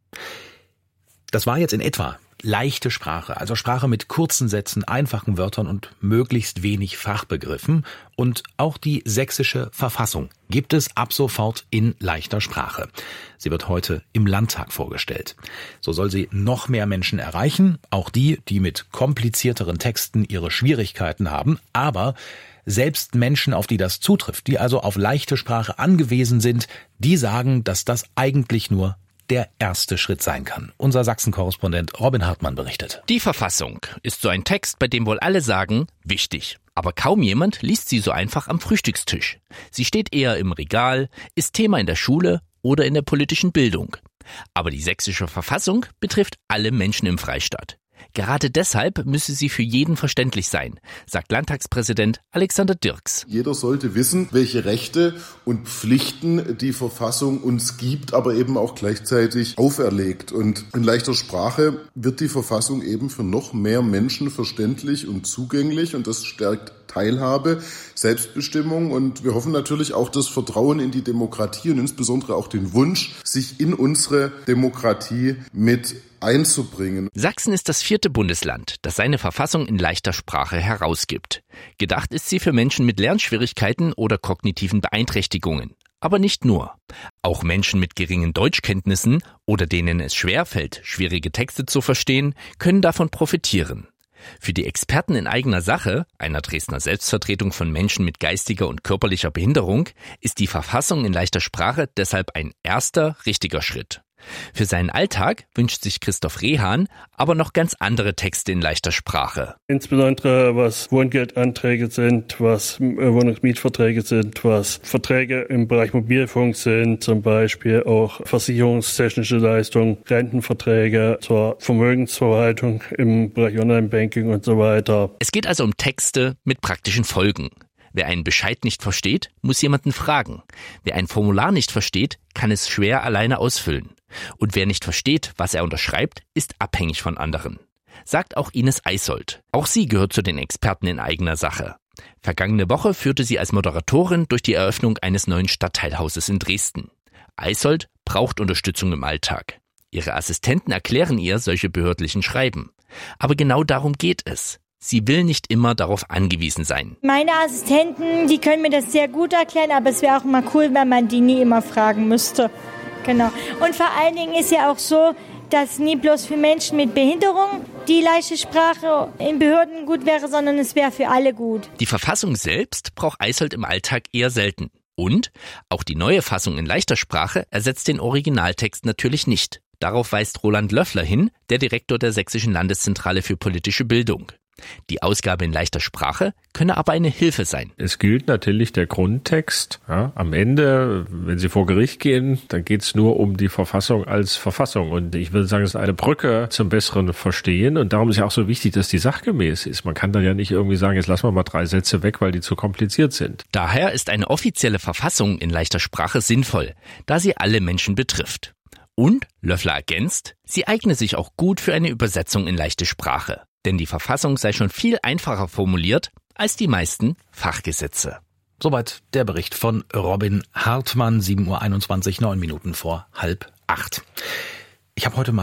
Das war jetzt in etwa leichte Sprache, also Sprache mit kurzen Sätzen, einfachen Wörtern und möglichst wenig Fachbegriffen. Und auch die sächsische Verfassung gibt es ab sofort in leichter Sprache. Sie wird heute im Landtag vorgestellt. So soll sie noch mehr Menschen erreichen, auch die, die mit komplizierteren Texten ihre Schwierigkeiten haben, aber selbst Menschen, auf die das zutrifft, die also auf leichte Sprache angewiesen sind, die sagen, dass das eigentlich nur der erste Schritt sein kann. Unser Sachsen-Korrespondent Robin Hartmann berichtet. Die Verfassung ist so ein Text, bei dem wohl alle sagen, wichtig. Aber kaum jemand liest sie so einfach am Frühstückstisch. Sie steht eher im Regal, ist Thema in der Schule oder in der politischen Bildung. Aber die sächsische Verfassung betrifft alle Menschen im Freistaat. Gerade deshalb müsse sie für jeden verständlich sein, sagt Landtagspräsident Alexander Dirks. Jeder sollte wissen, welche Rechte und Pflichten die Verfassung uns gibt, aber eben auch gleichzeitig auferlegt. Und in leichter Sprache wird die Verfassung eben für noch mehr Menschen verständlich und zugänglich, und das stärkt Teilhabe, Selbstbestimmung, und wir hoffen natürlich auch das Vertrauen in die Demokratie und insbesondere auch den Wunsch, sich in unsere Demokratie mit einzubringen. Sachsen ist das 4. Bundesland, das seine Verfassung in leichter Sprache herausgibt. Gedacht ist sie für Menschen mit Lernschwierigkeiten oder kognitiven Beeinträchtigungen. Aber nicht nur. Auch Menschen mit geringen Deutschkenntnissen oder denen es schwerfällt, schwierige Texte zu verstehen, können davon profitieren. Für die Experten in eigener Sache, einer Dresdner Selbstvertretung von Menschen mit geistiger und körperlicher Behinderung, ist die Verfassung in leichter Sprache deshalb ein erster, richtiger Schritt. Für seinen Alltag wünscht sich Christoph Rehan aber noch ganz andere Texte in leichter Sprache. Insbesondere was Wohngeldanträge sind, was Wohnungsmietverträge sind, was Verträge im Bereich Mobilfunk sind, zum Beispiel auch versicherungstechnische Leistungen, Rentenverträge zur Vermögensverwaltung im Bereich Online-Banking und so weiter. Es geht also um Texte mit praktischen Folgen. Wer einen Bescheid nicht versteht, muss jemanden fragen. Wer ein Formular nicht versteht, kann es schwer alleine ausfüllen. Und wer nicht versteht, was er unterschreibt, ist abhängig von anderen. Sagt auch Ines Eisold. Auch sie gehört zu den Experten in eigener Sache. Vergangene Woche führte sie als Moderatorin durch die Eröffnung eines neuen Stadtteilhauses in Dresden. Eisold braucht Unterstützung im Alltag. Ihre Assistenten erklären ihr solche behördlichen Schreiben. Aber genau darum geht es. Sie will nicht immer darauf angewiesen sein. Meine Assistenten, die können mir das sehr gut erklären, aber es wäre auch mal cool, wenn man die nie immer fragen müsste. Genau. Und vor allen Dingen ist ja auch so, dass nie bloß für Menschen mit Behinderung die leichte Sprache in Behörden gut wäre, sondern es wäre für alle gut. Die Verfassung selbst braucht Eisold im Alltag eher selten. Und auch die neue Fassung in leichter Sprache ersetzt den Originaltext natürlich nicht. Darauf weist Roland Löffler hin, der Direktor der Sächsischen Landeszentrale für politische Bildung. Die Ausgabe in leichter Sprache könne aber eine Hilfe sein. Es gilt natürlich der Grundtext. Ja, am Ende, wenn Sie vor Gericht gehen, dann geht es nur um die Verfassung als Verfassung. Und ich würde sagen, es ist eine Brücke zum besseren Verstehen. Und darum ist ja auch so wichtig, dass die sachgemäß ist. Man kann da ja nicht irgendwie sagen, jetzt lassen wir mal 3 Sätze weg, weil die zu kompliziert sind. Daher ist eine offizielle Verfassung in leichter Sprache sinnvoll, da sie alle Menschen betrifft. Und, Löffler ergänzt, sie eigne sich auch gut für eine Übersetzung in leichte Sprache. Denn die Verfassung sei schon viel einfacher formuliert als die meisten Fachgesetze. Soweit der Bericht von Robin Hartmann, 7.21 Uhr, 9 Minuten vor 7:30. Ich habe heute mal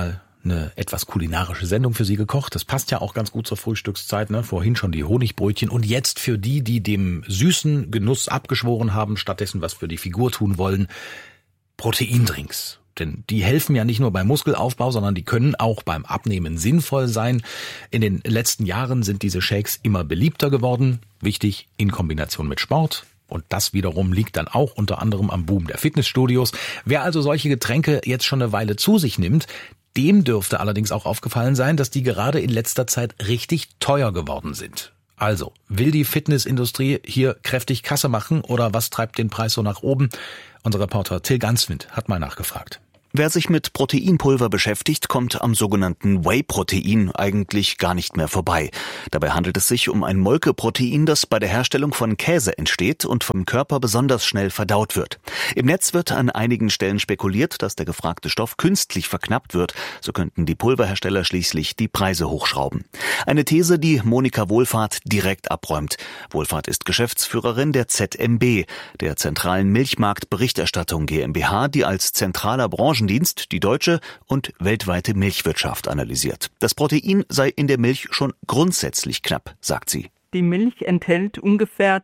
eine etwas kulinarische Sendung für Sie gekocht. Das passt ja auch ganz gut zur Frühstückszeit, ne? Vorhin schon die Honigbrötchen und jetzt für die dem süßen Genuss abgeschworen haben, stattdessen was für die Figur tun wollen, Proteindrinks. Denn die helfen ja nicht nur beim Muskelaufbau, sondern die können auch beim Abnehmen sinnvoll sein. In den letzten Jahren sind diese Shakes immer beliebter geworden. Wichtig in Kombination mit Sport. Und das wiederum liegt dann auch unter anderem am Boom der Fitnessstudios. Wer also solche Getränke jetzt schon eine Weile zu sich nimmt, dem dürfte allerdings auch aufgefallen sein, dass die gerade in letzter Zeit richtig teuer geworden sind. Also, will die Fitnessindustrie hier kräftig Kasse machen oder was treibt den Preis so nach oben? Unser Reporter Till Ganswind hat mal nachgefragt. Wer sich mit Proteinpulver beschäftigt, kommt am sogenannten Whey-Protein eigentlich gar nicht mehr vorbei. Dabei handelt es sich um ein Molkeprotein, das bei der Herstellung von Käse entsteht und vom Körper besonders schnell verdaut wird. Im Netz wird an einigen Stellen spekuliert, dass der gefragte Stoff künstlich verknappt wird. So könnten die Pulverhersteller schließlich die Preise hochschrauben. Eine These, die Monika Wohlfahrt direkt abräumt. Wohlfahrt ist Geschäftsführerin der ZMB, der Zentralen Milchmarktberichterstattung GmbH, die als zentraler Branchendienst die deutsche und weltweite Milchwirtschaft analysiert. Das Protein sei in der Milch schon grundsätzlich knapp, sagt sie. Die Milch enthält ungefähr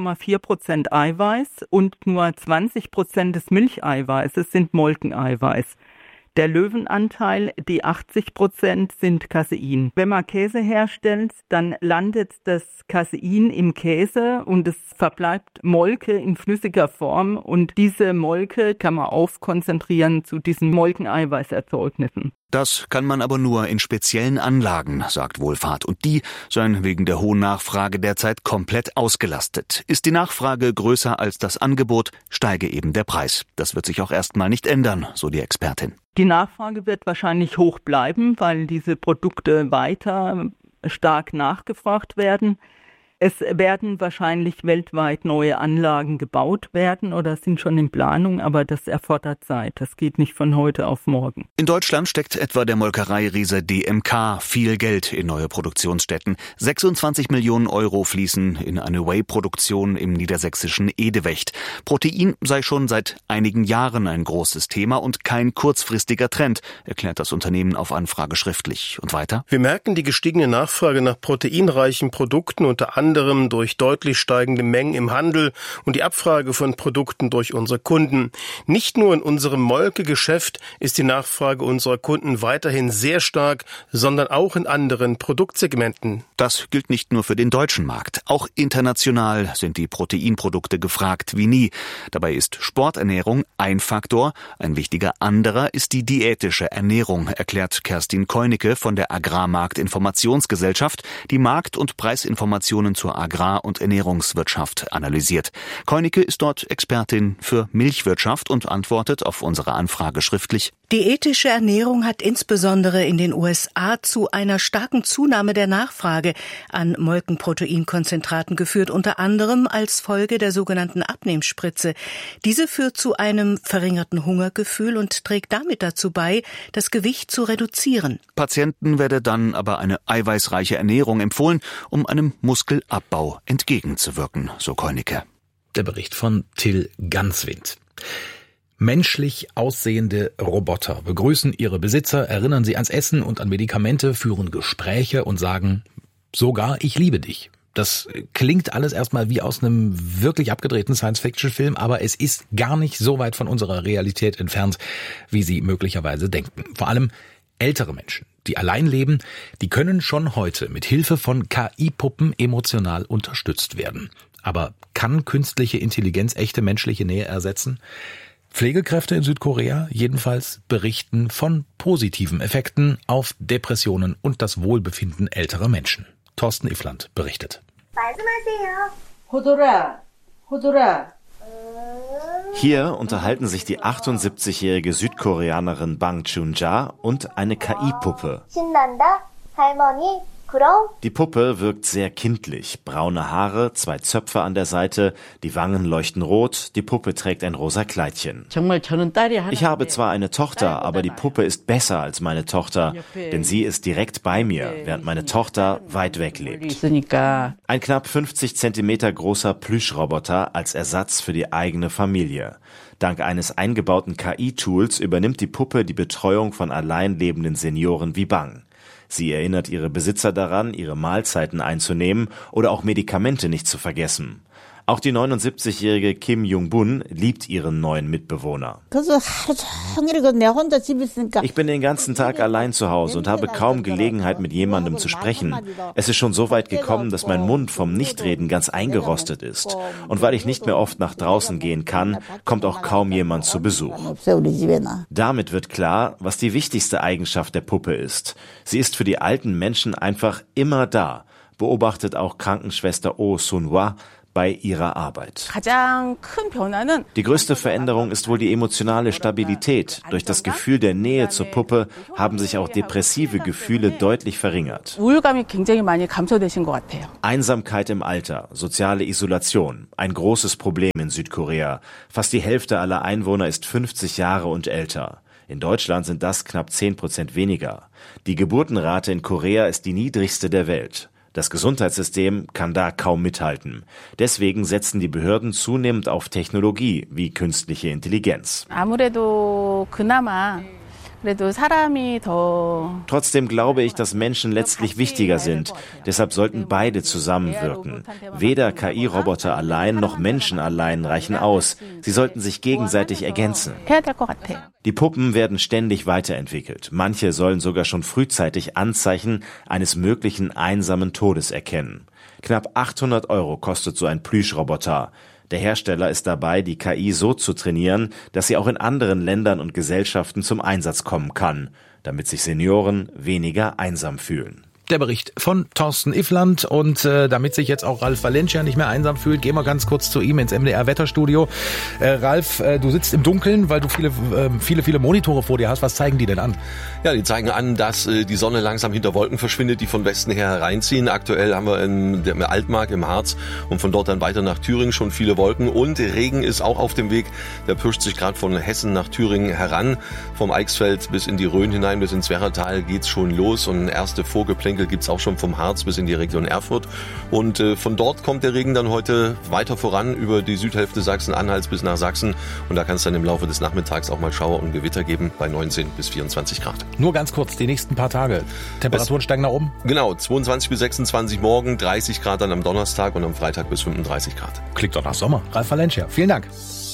3,4% Eiweiß und nur 20% des Milcheiweißes sind Molkeneiweiß. Der Löwenanteil, die 80%, sind Casein. Wenn man Käse herstellt, dann landet das Casein im Käse und es verbleibt Molke in flüssiger Form und diese Molke kann man aufkonzentrieren zu diesen Molkeneiweißerzeugnissen. Das kann man aber nur in speziellen Anlagen, sagt Wohlfahrt. Und die seien wegen der hohen Nachfrage derzeit komplett ausgelastet. Ist die Nachfrage größer als das Angebot, steige eben der Preis. Das wird sich auch erstmal nicht ändern, so die Expertin. Die Nachfrage wird wahrscheinlich hoch bleiben, weil diese Produkte weiter stark nachgefragt werden. Es werden wahrscheinlich weltweit neue Anlagen gebaut werden oder sind schon in Planung, aber das erfordert Zeit. Das geht nicht von heute auf morgen. In Deutschland steckt etwa der Molkereiriese DMK viel Geld in neue Produktionsstätten. 26 Millionen Euro fließen in eine Whey-Produktion im niedersächsischen Edewecht. Protein sei schon seit einigen Jahren ein großes Thema und kein kurzfristiger Trend, erklärt das Unternehmen auf Anfrage schriftlich. Und weiter? Wir merken die gestiegene Nachfrage nach proteinreichen Produkten unter anderem durch deutlich steigende Mengen im Handel und die Abfrage von Produkten durch unsere Kunden. Nicht nur in unserem Molkegeschäft ist die Nachfrage unserer Kunden weiterhin sehr stark, sondern auch in anderen Produktsegmenten. Das gilt nicht nur für den deutschen Markt. Auch international sind die Proteinprodukte gefragt wie nie. Dabei ist Sporternährung ein Faktor. Ein wichtiger anderer ist die diätische Ernährung, erklärt Kerstin Keunicke von der Agrarmarkt-Informationsgesellschaft, die Markt- und Preisinformationen zur Agrar- und Ernährungswirtschaft analysiert. Keunicke ist dort Expertin für Milchwirtschaft und antwortet auf unsere Anfrage schriftlich. Diätische Ernährung hat insbesondere in den USA zu einer starken Zunahme der Nachfrage an Molkenproteinkonzentraten geführt, unter anderem als Folge der sogenannten Abnehmspritze. Diese führt zu einem verringerten Hungergefühl und trägt damit dazu bei, das Gewicht zu reduzieren. Patienten werde dann aber eine eiweißreiche Ernährung empfohlen, um einem Muskelabbau entgegenzuwirken, so Keunicke. Der Bericht von Till Ganswind. Menschlich aussehende Roboter begrüßen ihre Besitzer, erinnern sie ans Essen und an Medikamente, führen Gespräche und sagen sogar, ich liebe dich. Das klingt alles erstmal wie aus einem wirklich abgedrehten Science-Fiction-Film, aber es ist gar nicht so weit von unserer Realität entfernt, wie Sie möglicherweise denken. Vor allem ältere Menschen, die allein leben, die können schon heute mit Hilfe von KI-Puppen emotional unterstützt werden. Aber kann künstliche Intelligenz echte menschliche Nähe ersetzen? Pflegekräfte in Südkorea jedenfalls berichten von positiven Effekten auf Depressionen und das Wohlbefinden älterer Menschen. Thorsten Iffland berichtet. Hier unterhalten sich die 78-jährige Südkoreanerin Bang Chun-ja und eine KI-Puppe. Die Puppe wirkt sehr kindlich. Braune Haare, 2 Zöpfe an der Seite, die Wangen leuchten rot, die Puppe trägt ein rosa Kleidchen. Ich habe zwar eine Tochter, aber die Puppe ist besser als meine Tochter, denn sie ist direkt bei mir, während meine Tochter weit weg lebt. Ein knapp 50 Zentimeter großer Plüschroboter als Ersatz für die eigene Familie. Dank eines eingebauten KI-Tools übernimmt die Puppe die Betreuung von allein lebenden Senioren wie Bang. Sie erinnert ihre Besitzer daran, ihre Mahlzeiten einzunehmen oder auch Medikamente nicht zu vergessen. Auch die 79-jährige Kim Jung-bun liebt ihren neuen Mitbewohner. Ich bin den ganzen Tag allein zu Hause und habe kaum Gelegenheit, mit jemandem zu sprechen. Es ist schon so weit gekommen, dass mein Mund vom Nichtreden ganz eingerostet ist. Und weil ich nicht mehr oft nach draußen gehen kann, kommt auch kaum jemand zu Besuch. Damit wird klar, was die wichtigste Eigenschaft der Puppe ist. Sie ist für die alten Menschen einfach immer da, beobachtet auch Krankenschwester Oh Sun-hwa bei ihrer Arbeit. Die größte Veränderung ist wohl die emotionale Stabilität. Durch das Gefühl der Nähe zur Puppe haben sich auch depressive Gefühle deutlich verringert. Einsamkeit im Alter, soziale Isolation, ein großes Problem in Südkorea. Fast die Hälfte aller Einwohner ist 50 Jahre und älter. In Deutschland sind das knapp 10% weniger. Die Geburtenrate in Korea ist die niedrigste der Welt. Das Gesundheitssystem kann da kaum mithalten. Deswegen setzen die Behörden zunehmend auf Technologie wie künstliche Intelligenz. Trotzdem glaube ich, dass Menschen letztlich wichtiger sind. Deshalb sollten beide zusammenwirken. Weder KI-Roboter allein noch Menschen allein reichen aus. Sie sollten sich gegenseitig ergänzen. Die Puppen werden ständig weiterentwickelt. Manche sollen sogar schon frühzeitig Anzeichen eines möglichen einsamen Todes erkennen. Knapp 800 € kostet so ein Plüschroboter. Der Hersteller ist dabei, die KI so zu trainieren, dass sie auch in anderen Ländern und Gesellschaften zum Einsatz kommen kann, damit sich Senioren weniger einsam fühlen. Der Bericht von Thorsten Iffland und damit sich jetzt auch Ralf Valencia nicht mehr einsam fühlt, gehen wir ganz kurz zu ihm ins MDR-Wetterstudio. Ralf, du sitzt im Dunkeln, weil du viele Monitore vor dir hast. Was zeigen die denn an? Ja, die zeigen an, dass die Sonne langsam hinter Wolken verschwindet, die von Westen her hereinziehen. Aktuell haben wir in der Altmark im Harz und von dort dann weiter nach Thüringen schon viele Wolken und Regen ist auch auf dem Weg. Der pirscht sich gerade von Hessen nach Thüringen heran. Vom Eichsfeld bis in die Rhön hinein, bis ins Werratal geht's schon los und erste Vorgeplänkel gibt's auch schon vom Harz bis in die Region Erfurt. Und von dort kommt der Regen dann heute weiter voran über die Südhälfte Sachsen-Anhalts bis nach Sachsen. Und da kann es dann im Laufe des Nachmittags auch mal Schauer und Gewitter geben bei 19 bis 24 Grad. Nur ganz kurz, die nächsten paar Tage. Temperaturen steigen nach oben? Genau, 22 bis 26 morgen, 30 Grad dann am Donnerstag und am Freitag bis 35 Grad. Klingt doch nach Sommer. Ralf Valencia, vielen Dank.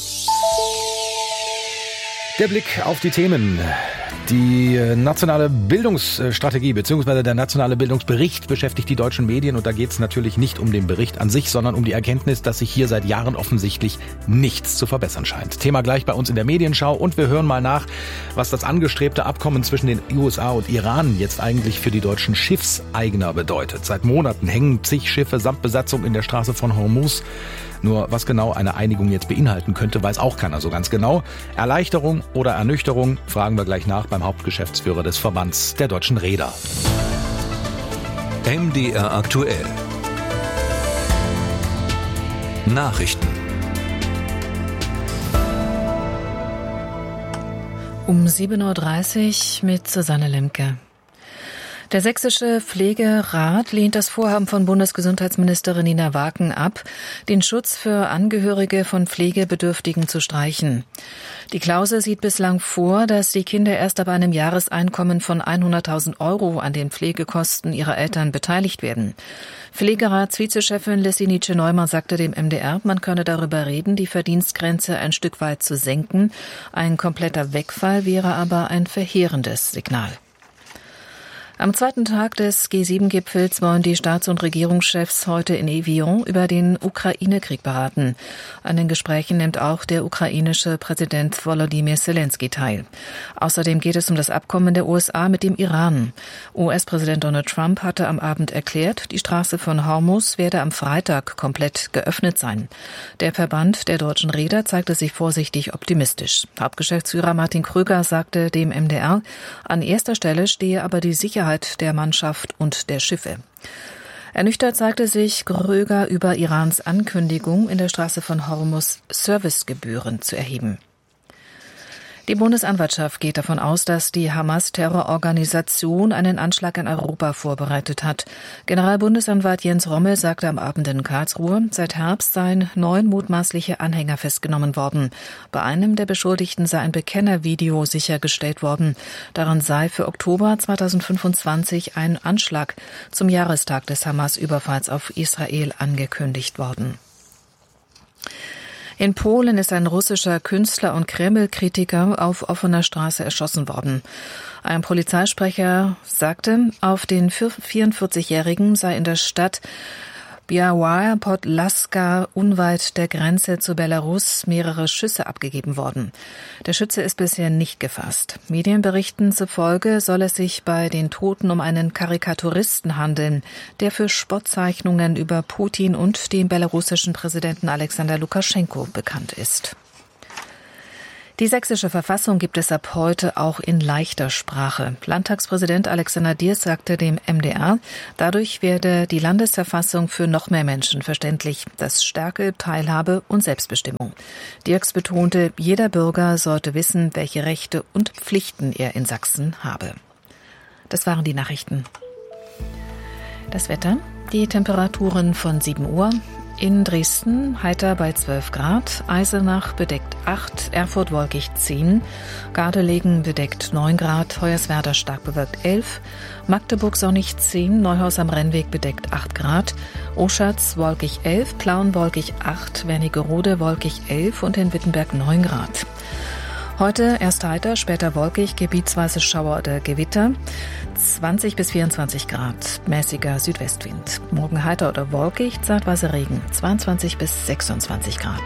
Der Blick auf die Themen. Die nationale Bildungsstrategie bzw. der nationale Bildungsbericht beschäftigt die deutschen Medien und da geht es natürlich nicht um den Bericht an sich, sondern um die Erkenntnis, dass sich hier seit Jahren offensichtlich nichts zu verbessern scheint. Thema gleich bei uns in der Medienschau und wir hören mal nach, was das angestrebte Abkommen zwischen den USA und Iran jetzt eigentlich für die deutschen Schiffseigner bedeutet. Seit Monaten hängen zig Schiffe samt Besatzung in der Straße von Hormuz. Nur was genau eine Einigung jetzt beinhalten könnte, weiß auch keiner so ganz genau. Erleichterung oder Ernüchterung, fragen wir gleich nach beim Hauptgeschäftsführer des Verbands der deutschen Reeder. MDR aktuell. Nachrichten. Um 7.30 Uhr mit Susanne Lemke. Der Sächsische Pflegerat lehnt das Vorhaben von Bundesgesundheitsministerin Nina Waken ab, den Schutz für Angehörige von Pflegebedürftigen zu streichen. Die Klausel sieht bislang vor, dass die Kinder erst ab einem Jahreseinkommen von 100.000 € an den Pflegekosten ihrer Eltern beteiligt werden. Pflegeratsvizechefin Lissi Nietzsche-Neumann sagte dem MDR, man könne darüber reden, die Verdienstgrenze ein Stück weit zu senken. Ein kompletter Wegfall wäre aber ein verheerendes Signal. Am zweiten Tag des G7-Gipfels wollen die Staats- und Regierungschefs heute in Evian über den Ukraine-Krieg beraten. An den Gesprächen nimmt auch der ukrainische Präsident Volodymyr Zelensky teil. Außerdem geht es um das Abkommen der USA mit dem Iran. US-Präsident Donald Trump hatte am Abend erklärt, die Straße von Hormuz werde am Freitag komplett geöffnet sein. Der Verband der deutschen Reeder zeigte sich vorsichtig optimistisch. Hauptgeschäftsführer Martin Kröger sagte dem MDR, an erster Stelle stehe aber die Sicherheit Sicherheit der Mannschaft und der Schiffe. Ernüchtert zeigte sich Gröger über Irans Ankündigung, in der Straße von Hormuz Servicegebühren zu erheben. Die Bundesanwaltschaft geht davon aus, dass die Hamas-Terrororganisation einen Anschlag in Europa vorbereitet hat. Generalbundesanwalt Jens Rommel sagte am Abend in Karlsruhe, seit Herbst seien 9 mutmaßliche Anhänger festgenommen worden. Bei einem der Beschuldigten sei ein Bekennervideo sichergestellt worden. Daran sei für Oktober 2025 ein Anschlag zum Jahrestag des Hamas-Überfalls auf Israel angekündigt worden. In Polen ist ein russischer Künstler und Kreml-Kritiker auf offener Straße erschossen worden. Ein Polizeisprecher sagte, auf den 44-Jährigen sei in der Stadt Białystok Podlaska unweit der Grenze zu Belarus mehrere Schüsse abgegeben worden. Der Schütze ist bisher nicht gefasst. Medienberichten zufolge soll es sich bei den Toten um einen Karikaturisten handeln, der für Spottzeichnungen über Putin und den belarussischen Präsidenten Alexander Lukaschenko bekannt ist. Die sächsische Verfassung gibt es ab heute auch in leichter Sprache. Landtagspräsident Alexander Dirks sagte dem MDR, dadurch werde die Landesverfassung für noch mehr Menschen verständlich. Das stärke Teilhabe und Selbstbestimmung. Dirks betonte, jeder Bürger sollte wissen, welche Rechte und Pflichten er in Sachsen habe. Das waren die Nachrichten. Das Wetter, die Temperaturen von 7 Uhr. In Dresden heiter bei 12 Grad, Eisenach bedeckt 8, Erfurt wolkig 10, Gardelegen bedeckt 9 Grad, Hoyerswerda stark bewölkt 11, Magdeburg sonnig 10, Neuhaus am Rennweg bedeckt 8 Grad, Oschatz wolkig 11, Plauen wolkig 8, Wernigerode wolkig 11 und in Wittenberg 9 Grad. Heute erst heiter, später wolkig, gebietsweise Schauer oder Gewitter, 20 bis 24 Grad, mäßiger Südwestwind. Morgen heiter oder wolkig, zeitweise Regen, 22 bis 26 Grad.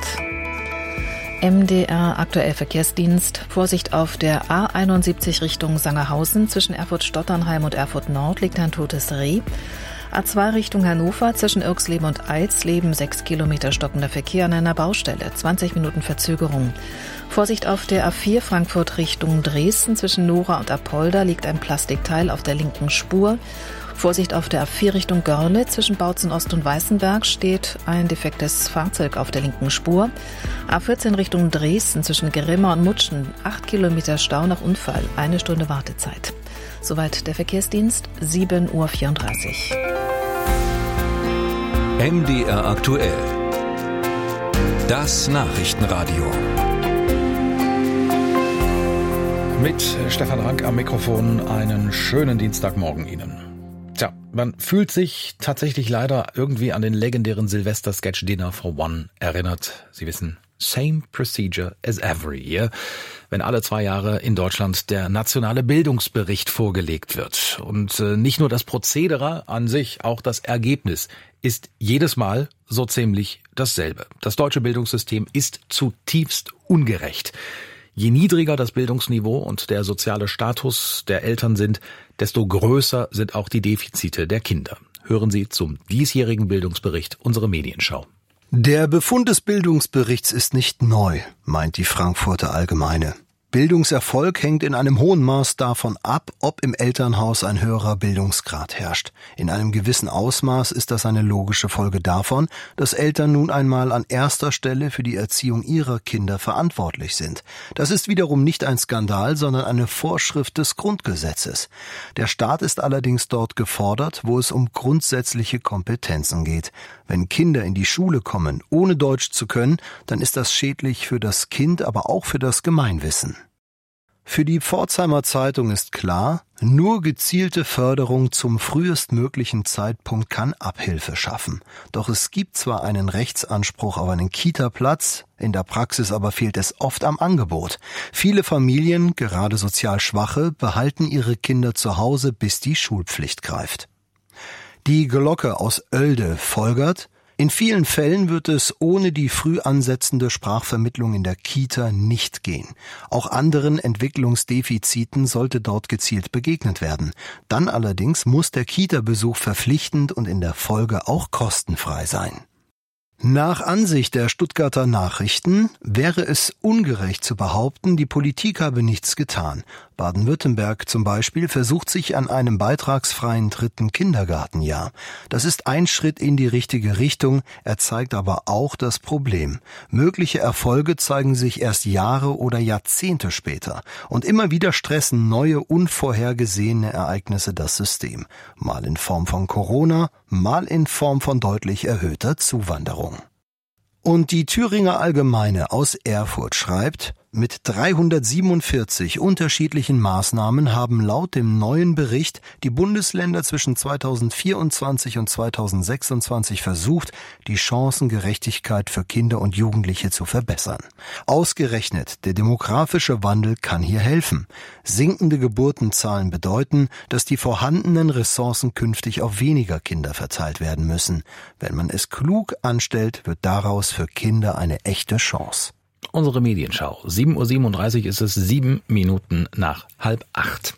MDR aktuell Verkehrsdienst. Vorsicht auf der A71 Richtung Sangerhausen. Zwischen Erfurt-Stotternheim und Erfurt Nord liegt ein totes Reh. A2 Richtung Hannover, zwischen Irxleben und Eilsleben 6 Kilometer stockender Verkehr an einer Baustelle, 20 Minuten Verzögerung. Vorsicht auf der A4 Frankfurt Richtung Dresden, zwischen Nora und Apolda liegt ein Plastikteil auf der linken Spur. Vorsicht auf der A4 Richtung Görlitz, zwischen Bautzen Ost und Weißenberg steht ein defektes Fahrzeug auf der linken Spur. A14 Richtung Dresden, zwischen Grimma und Mutschen, 8 Kilometer Stau nach Unfall, 1 Stunde Wartezeit. Soweit der Verkehrsdienst, 7:34 Uhr. MDR aktuell. Das Nachrichtenradio. Mit Stefan Rank am Mikrofon einen schönen Dienstagmorgen Ihnen. Tja, man fühlt sich tatsächlich leider irgendwie an den legendären Silvester-Sketch Dinner for One erinnert. Sie wissen, same procedure as every year, wenn alle 2 Jahre in Deutschland der nationale Bildungsbericht vorgelegt wird. Und nicht nur das Prozedere an sich, auch das Ergebnis ist jedes Mal so ziemlich dasselbe. Das deutsche Bildungssystem ist zutiefst ungerecht. Je niedriger das Bildungsniveau und der soziale Status der Eltern sind, desto größer sind auch die Defizite der Kinder. Hören Sie zum diesjährigen Bildungsbericht unsere Medienschau. Der Befund des Bildungsberichts ist nicht neu, meint die Frankfurter Allgemeine. Bildungserfolg hängt in einem hohen Maß davon ab, ob im Elternhaus ein höherer Bildungsgrad herrscht. In einem gewissen Ausmaß ist das eine logische Folge davon, dass Eltern nun einmal an erster Stelle für die Erziehung ihrer Kinder verantwortlich sind. Das ist wiederum nicht ein Skandal, sondern eine Vorschrift des Grundgesetzes. Der Staat ist allerdings dort gefordert, wo es um grundsätzliche Kompetenzen geht. Wenn Kinder in die Schule kommen, ohne Deutsch zu können, dann ist das schädlich für das Kind, aber auch für das Gemeinwissen. Für die Pforzheimer Zeitung ist klar, nur gezielte Förderung zum frühestmöglichen Zeitpunkt kann Abhilfe schaffen. Doch es gibt zwar einen Rechtsanspruch auf einen Kita-Platz, in der Praxis aber fehlt es oft am Angebot. Viele Familien, gerade sozial Schwache, behalten ihre Kinder zu Hause, bis die Schulpflicht greift. Die Glocke aus Oelde folgert: In vielen Fällen wird es ohne die früh ansetzende Sprachvermittlung in der Kita nicht gehen. Auch anderen Entwicklungsdefiziten sollte dort gezielt begegnet werden. Dann allerdings muss der Kita-Besuch verpflichtend und in der Folge auch kostenfrei sein. Nach Ansicht der Stuttgarter Nachrichten wäre es ungerecht zu behaupten, die Politik habe nichts getan. Baden-Württemberg zum Beispiel versucht sich an einem beitragsfreien 3. Kindergartenjahr. Das ist ein Schritt in die richtige Richtung, er zeigt aber auch das Problem. Mögliche Erfolge zeigen sich erst Jahre oder Jahrzehnte später. Und immer wieder stressen neue, unvorhergesehene Ereignisse das System. Mal in Form von Corona, mal in Form von deutlich erhöhter Zuwanderung. Und die Thüringer Allgemeine aus Erfurt schreibt, mit 347 unterschiedlichen Maßnahmen haben laut dem neuen Bericht die Bundesländer zwischen 2024 und 2026 versucht, die Chancengerechtigkeit für Kinder und Jugendliche zu verbessern. Ausgerechnet der demografische Wandel kann hier helfen. Sinkende Geburtenzahlen bedeuten, dass die vorhandenen Ressourcen künftig auf weniger Kinder verteilt werden müssen. Wenn man es klug anstellt, wird daraus für Kinder eine echte Chance. Unsere Medienschau. 7:37 Uhr ist es, 7 Minuten nach 7:30.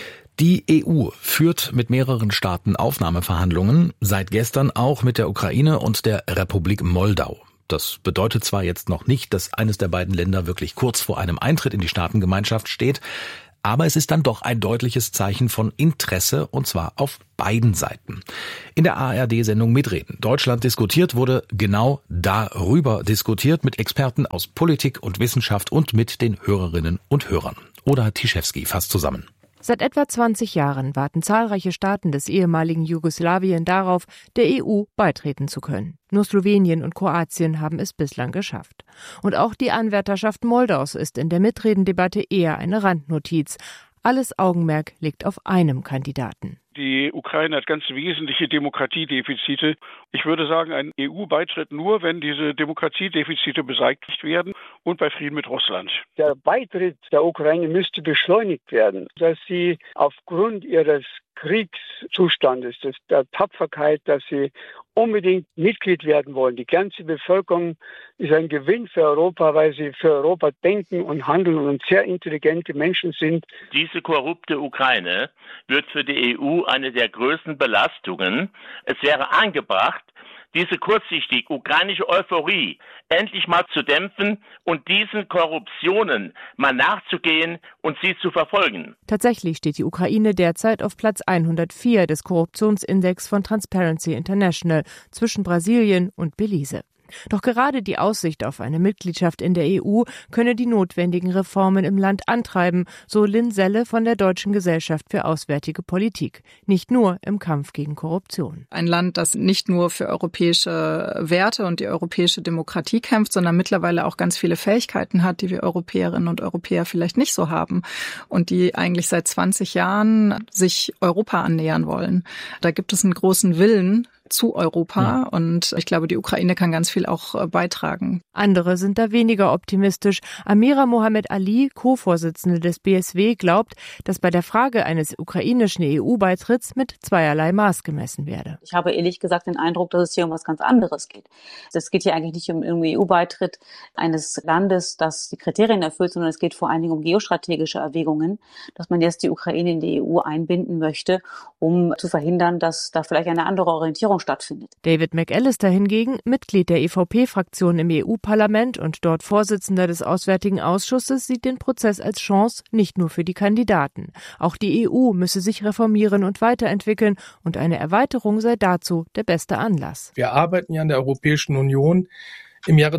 Die EU führt mit mehreren Staaten Aufnahmeverhandlungen, seit gestern auch mit der Ukraine und der Republik Moldau. Das bedeutet zwar jetzt noch nicht, dass eines der beiden Länder wirklich kurz vor einem Eintritt in die Staatengemeinschaft steht, aber es ist dann doch ein deutliches Zeichen von Interesse, und zwar auf beiden Seiten. In der ARD-Sendung Mitreden Deutschland diskutiert wurde genau darüber diskutiert, mit Experten aus Politik und Wissenschaft und mit den Hörerinnen und Hörern. Oder Tischewski fasst zusammen. Seit etwa 20 Jahren warten zahlreiche Staaten des ehemaligen Jugoslawien darauf, der EU beitreten zu können. Nur Slowenien und Kroatien haben es bislang geschafft. Und auch die Anwärterschaft Moldaus ist in der Mitredendebatte eher eine Randnotiz. Alles Augenmerk liegt auf einem Kandidaten. Die Ukraine hat ganz wesentliche Demokratiedefizite. Ich würde sagen, ein EU-Beitritt nur, wenn diese Demokratiedefizite beseitigt werden und bei Frieden mit Russland. Der Beitritt der Ukraine müsste beschleunigt werden, dass sie aufgrund ihres Kriegszustandes, der Tapferkeit, dass sie unbedingt Mitglied werden wollen. Die ganze Bevölkerung ist ein Gewinn für Europa, weil sie für Europa denken und handeln und sehr intelligente Menschen sind. Diese korrupte Ukraine wird für die EU eine der größten Belastungen. Es wäre angebracht, diese kurzsichtig ukrainische Euphorie endlich mal zu dämpfen und diesen Korruptionen mal nachzugehen und sie zu verfolgen. Tatsächlich steht die Ukraine derzeit auf Platz 104 des Korruptionsindex von Transparency International zwischen Brasilien und Belize. Doch gerade die Aussicht auf eine Mitgliedschaft in der EU könne die notwendigen Reformen im Land antreiben, so Lynn Selle von der Deutschen Gesellschaft für Auswärtige Politik. Nicht nur im Kampf gegen Korruption. Ein Land, das nicht nur für europäische Werte und die europäische Demokratie kämpft, sondern mittlerweile auch ganz viele Fähigkeiten hat, die wir Europäerinnen und Europäer vielleicht nicht so haben und die eigentlich seit 20 Jahren sich Europa annähern wollen. Da gibt es einen großen Willen zu Europa und ich glaube, die Ukraine kann ganz viel auch beitragen. Andere sind da weniger optimistisch. Amira Mohammed Ali, Co-Vorsitzende des BSW, glaubt, dass bei der Frage eines ukrainischen EU-Beitritts mit zweierlei Maß gemessen werde. Ich habe ehrlich gesagt den Eindruck, dass es hier um was ganz anderes geht. Es geht hier eigentlich nicht um den EU-Beitritt eines Landes, das die Kriterien erfüllt, sondern es geht vor allen Dingen um geostrategische Erwägungen, dass man jetzt die Ukraine in die EU einbinden möchte, um zu verhindern, dass da vielleicht eine andere Orientierung stattfindet. David McAllister hingegen, Mitglied der EVP-Fraktion im EU-Parlament und dort Vorsitzender des Auswärtigen Ausschusses, sieht den Prozess als Chance nicht nur für die Kandidaten. Auch die EU müsse sich reformieren und weiterentwickeln und eine Erweiterung sei dazu der beste Anlass. Wir arbeiten ja in der Europäischen Union im Jahre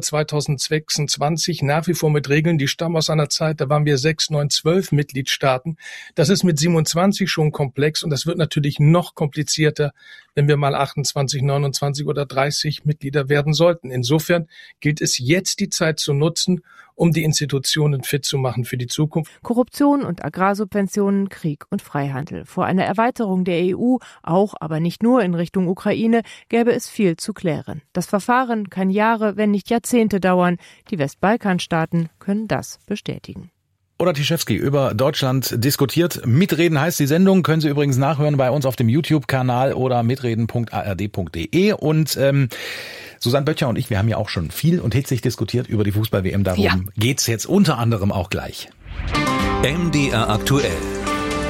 2026 nach wie vor mit Regeln, die stammen aus einer Zeit, da waren wir 6, 9, 12 Mitgliedstaaten. Das ist mit 27 schon komplex und das wird natürlich noch komplizierter, wenn wir mal 28, 29 oder 30 Mitglieder werden sollten. Insofern gilt es jetzt, die Zeit zu nutzen, um die Institutionen fit zu machen für die Zukunft. Korruption und Agrarsubventionen, Krieg und Freihandel. Vor einer Erweiterung der EU, auch aber nicht nur in Richtung Ukraine, gäbe es viel zu klären. Das Verfahren kann Jahre, wenn nicht Jahrzehnte dauern. Die Westbalkanstaaten können das bestätigen. Oder Tischewski über Deutschland diskutiert. Mitreden heißt die Sendung, können Sie übrigens nachhören bei uns auf dem YouTube-Kanal oder mitreden.ard.de. Und Susanne Böttcher und ich, wir haben ja auch schon viel und hitzig diskutiert über die Fußball-WM. Darum geht's jetzt unter anderem auch gleich. MDR aktuell.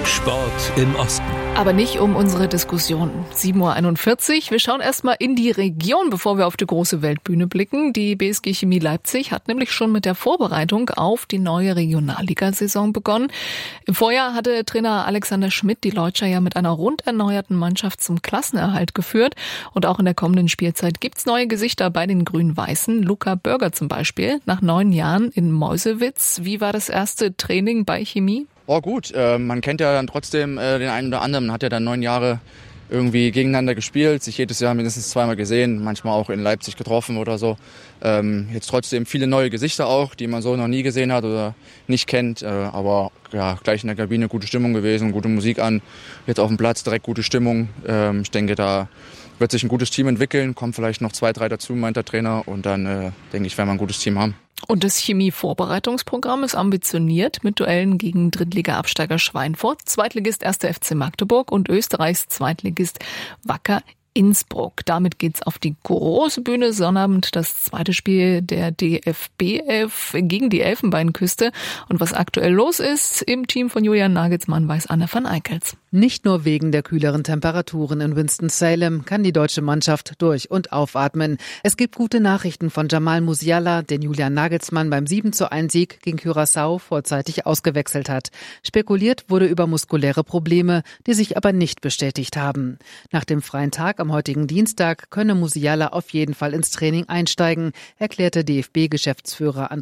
Sport im Osten. Aber nicht um unsere Diskussion. 7.41 Uhr. Wir schauen erstmal in die Region, bevor wir auf die große Weltbühne blicken. Die BSG Chemie Leipzig hat nämlich schon mit der Vorbereitung auf die neue Regionalligasaison begonnen. Im Vorjahr hatte Trainer Alexander Schmidt die Leutscher ja mit einer rund erneuerten Mannschaft zum Klassenerhalt geführt. Und auch in der kommenden Spielzeit gibt's neue Gesichter bei den Grün-Weißen. Luca Börger zum Beispiel, nach 9 Jahren in Meusewitz. Wie war das erste Training bei Chemie? Oh gut, man kennt ja dann trotzdem den einen oder anderen. Man hat ja dann 9 Jahre irgendwie gegeneinander gespielt, sich jedes Jahr mindestens zweimal gesehen, manchmal auch in Leipzig getroffen oder so. Jetzt trotzdem viele neue Gesichter auch, die man so noch nie gesehen hat oder nicht kennt. Aber ja, gleich in der Kabine gute Stimmung gewesen, gute Musik an. Jetzt auf dem Platz direkt gute Stimmung. Ich denke, da wird sich ein gutes Team entwickeln. Kommen vielleicht noch 2, 3 dazu, meint der Trainer. Und dann denke ich, werden wir ein gutes Team haben. Und das Chemie-Vorbereitungsprogramm ist ambitioniert mit Duellen gegen Drittliga-Absteiger Schweinfurt, Zweitligist 1. FC Magdeburg und Österreichs Zweitligist Wacker Innsbruck. Damit geht's auf die große Bühne. Sonnabend das zweite Spiel der DFB 11 gegen die Elfenbeinküste. Und was aktuell los ist im Team von Julian Nagelsmann, weiß Anne van Eickels. Nicht nur wegen der kühleren Temperaturen in Winston-Salem kann die deutsche Mannschaft durch- und aufatmen. Es gibt gute Nachrichten von Jamal Musiala, den Julian Nagelsmann beim 7:1-Sieg gegen Curaçao vorzeitig ausgewechselt hat. Spekuliert wurde über muskuläre Probleme, die sich aber nicht bestätigt haben. Nach dem freien Tag am heutigen Dienstag könne Musiala auf jeden Fall ins Training einsteigen, erklärte DFB-Geschäftsführer Andreas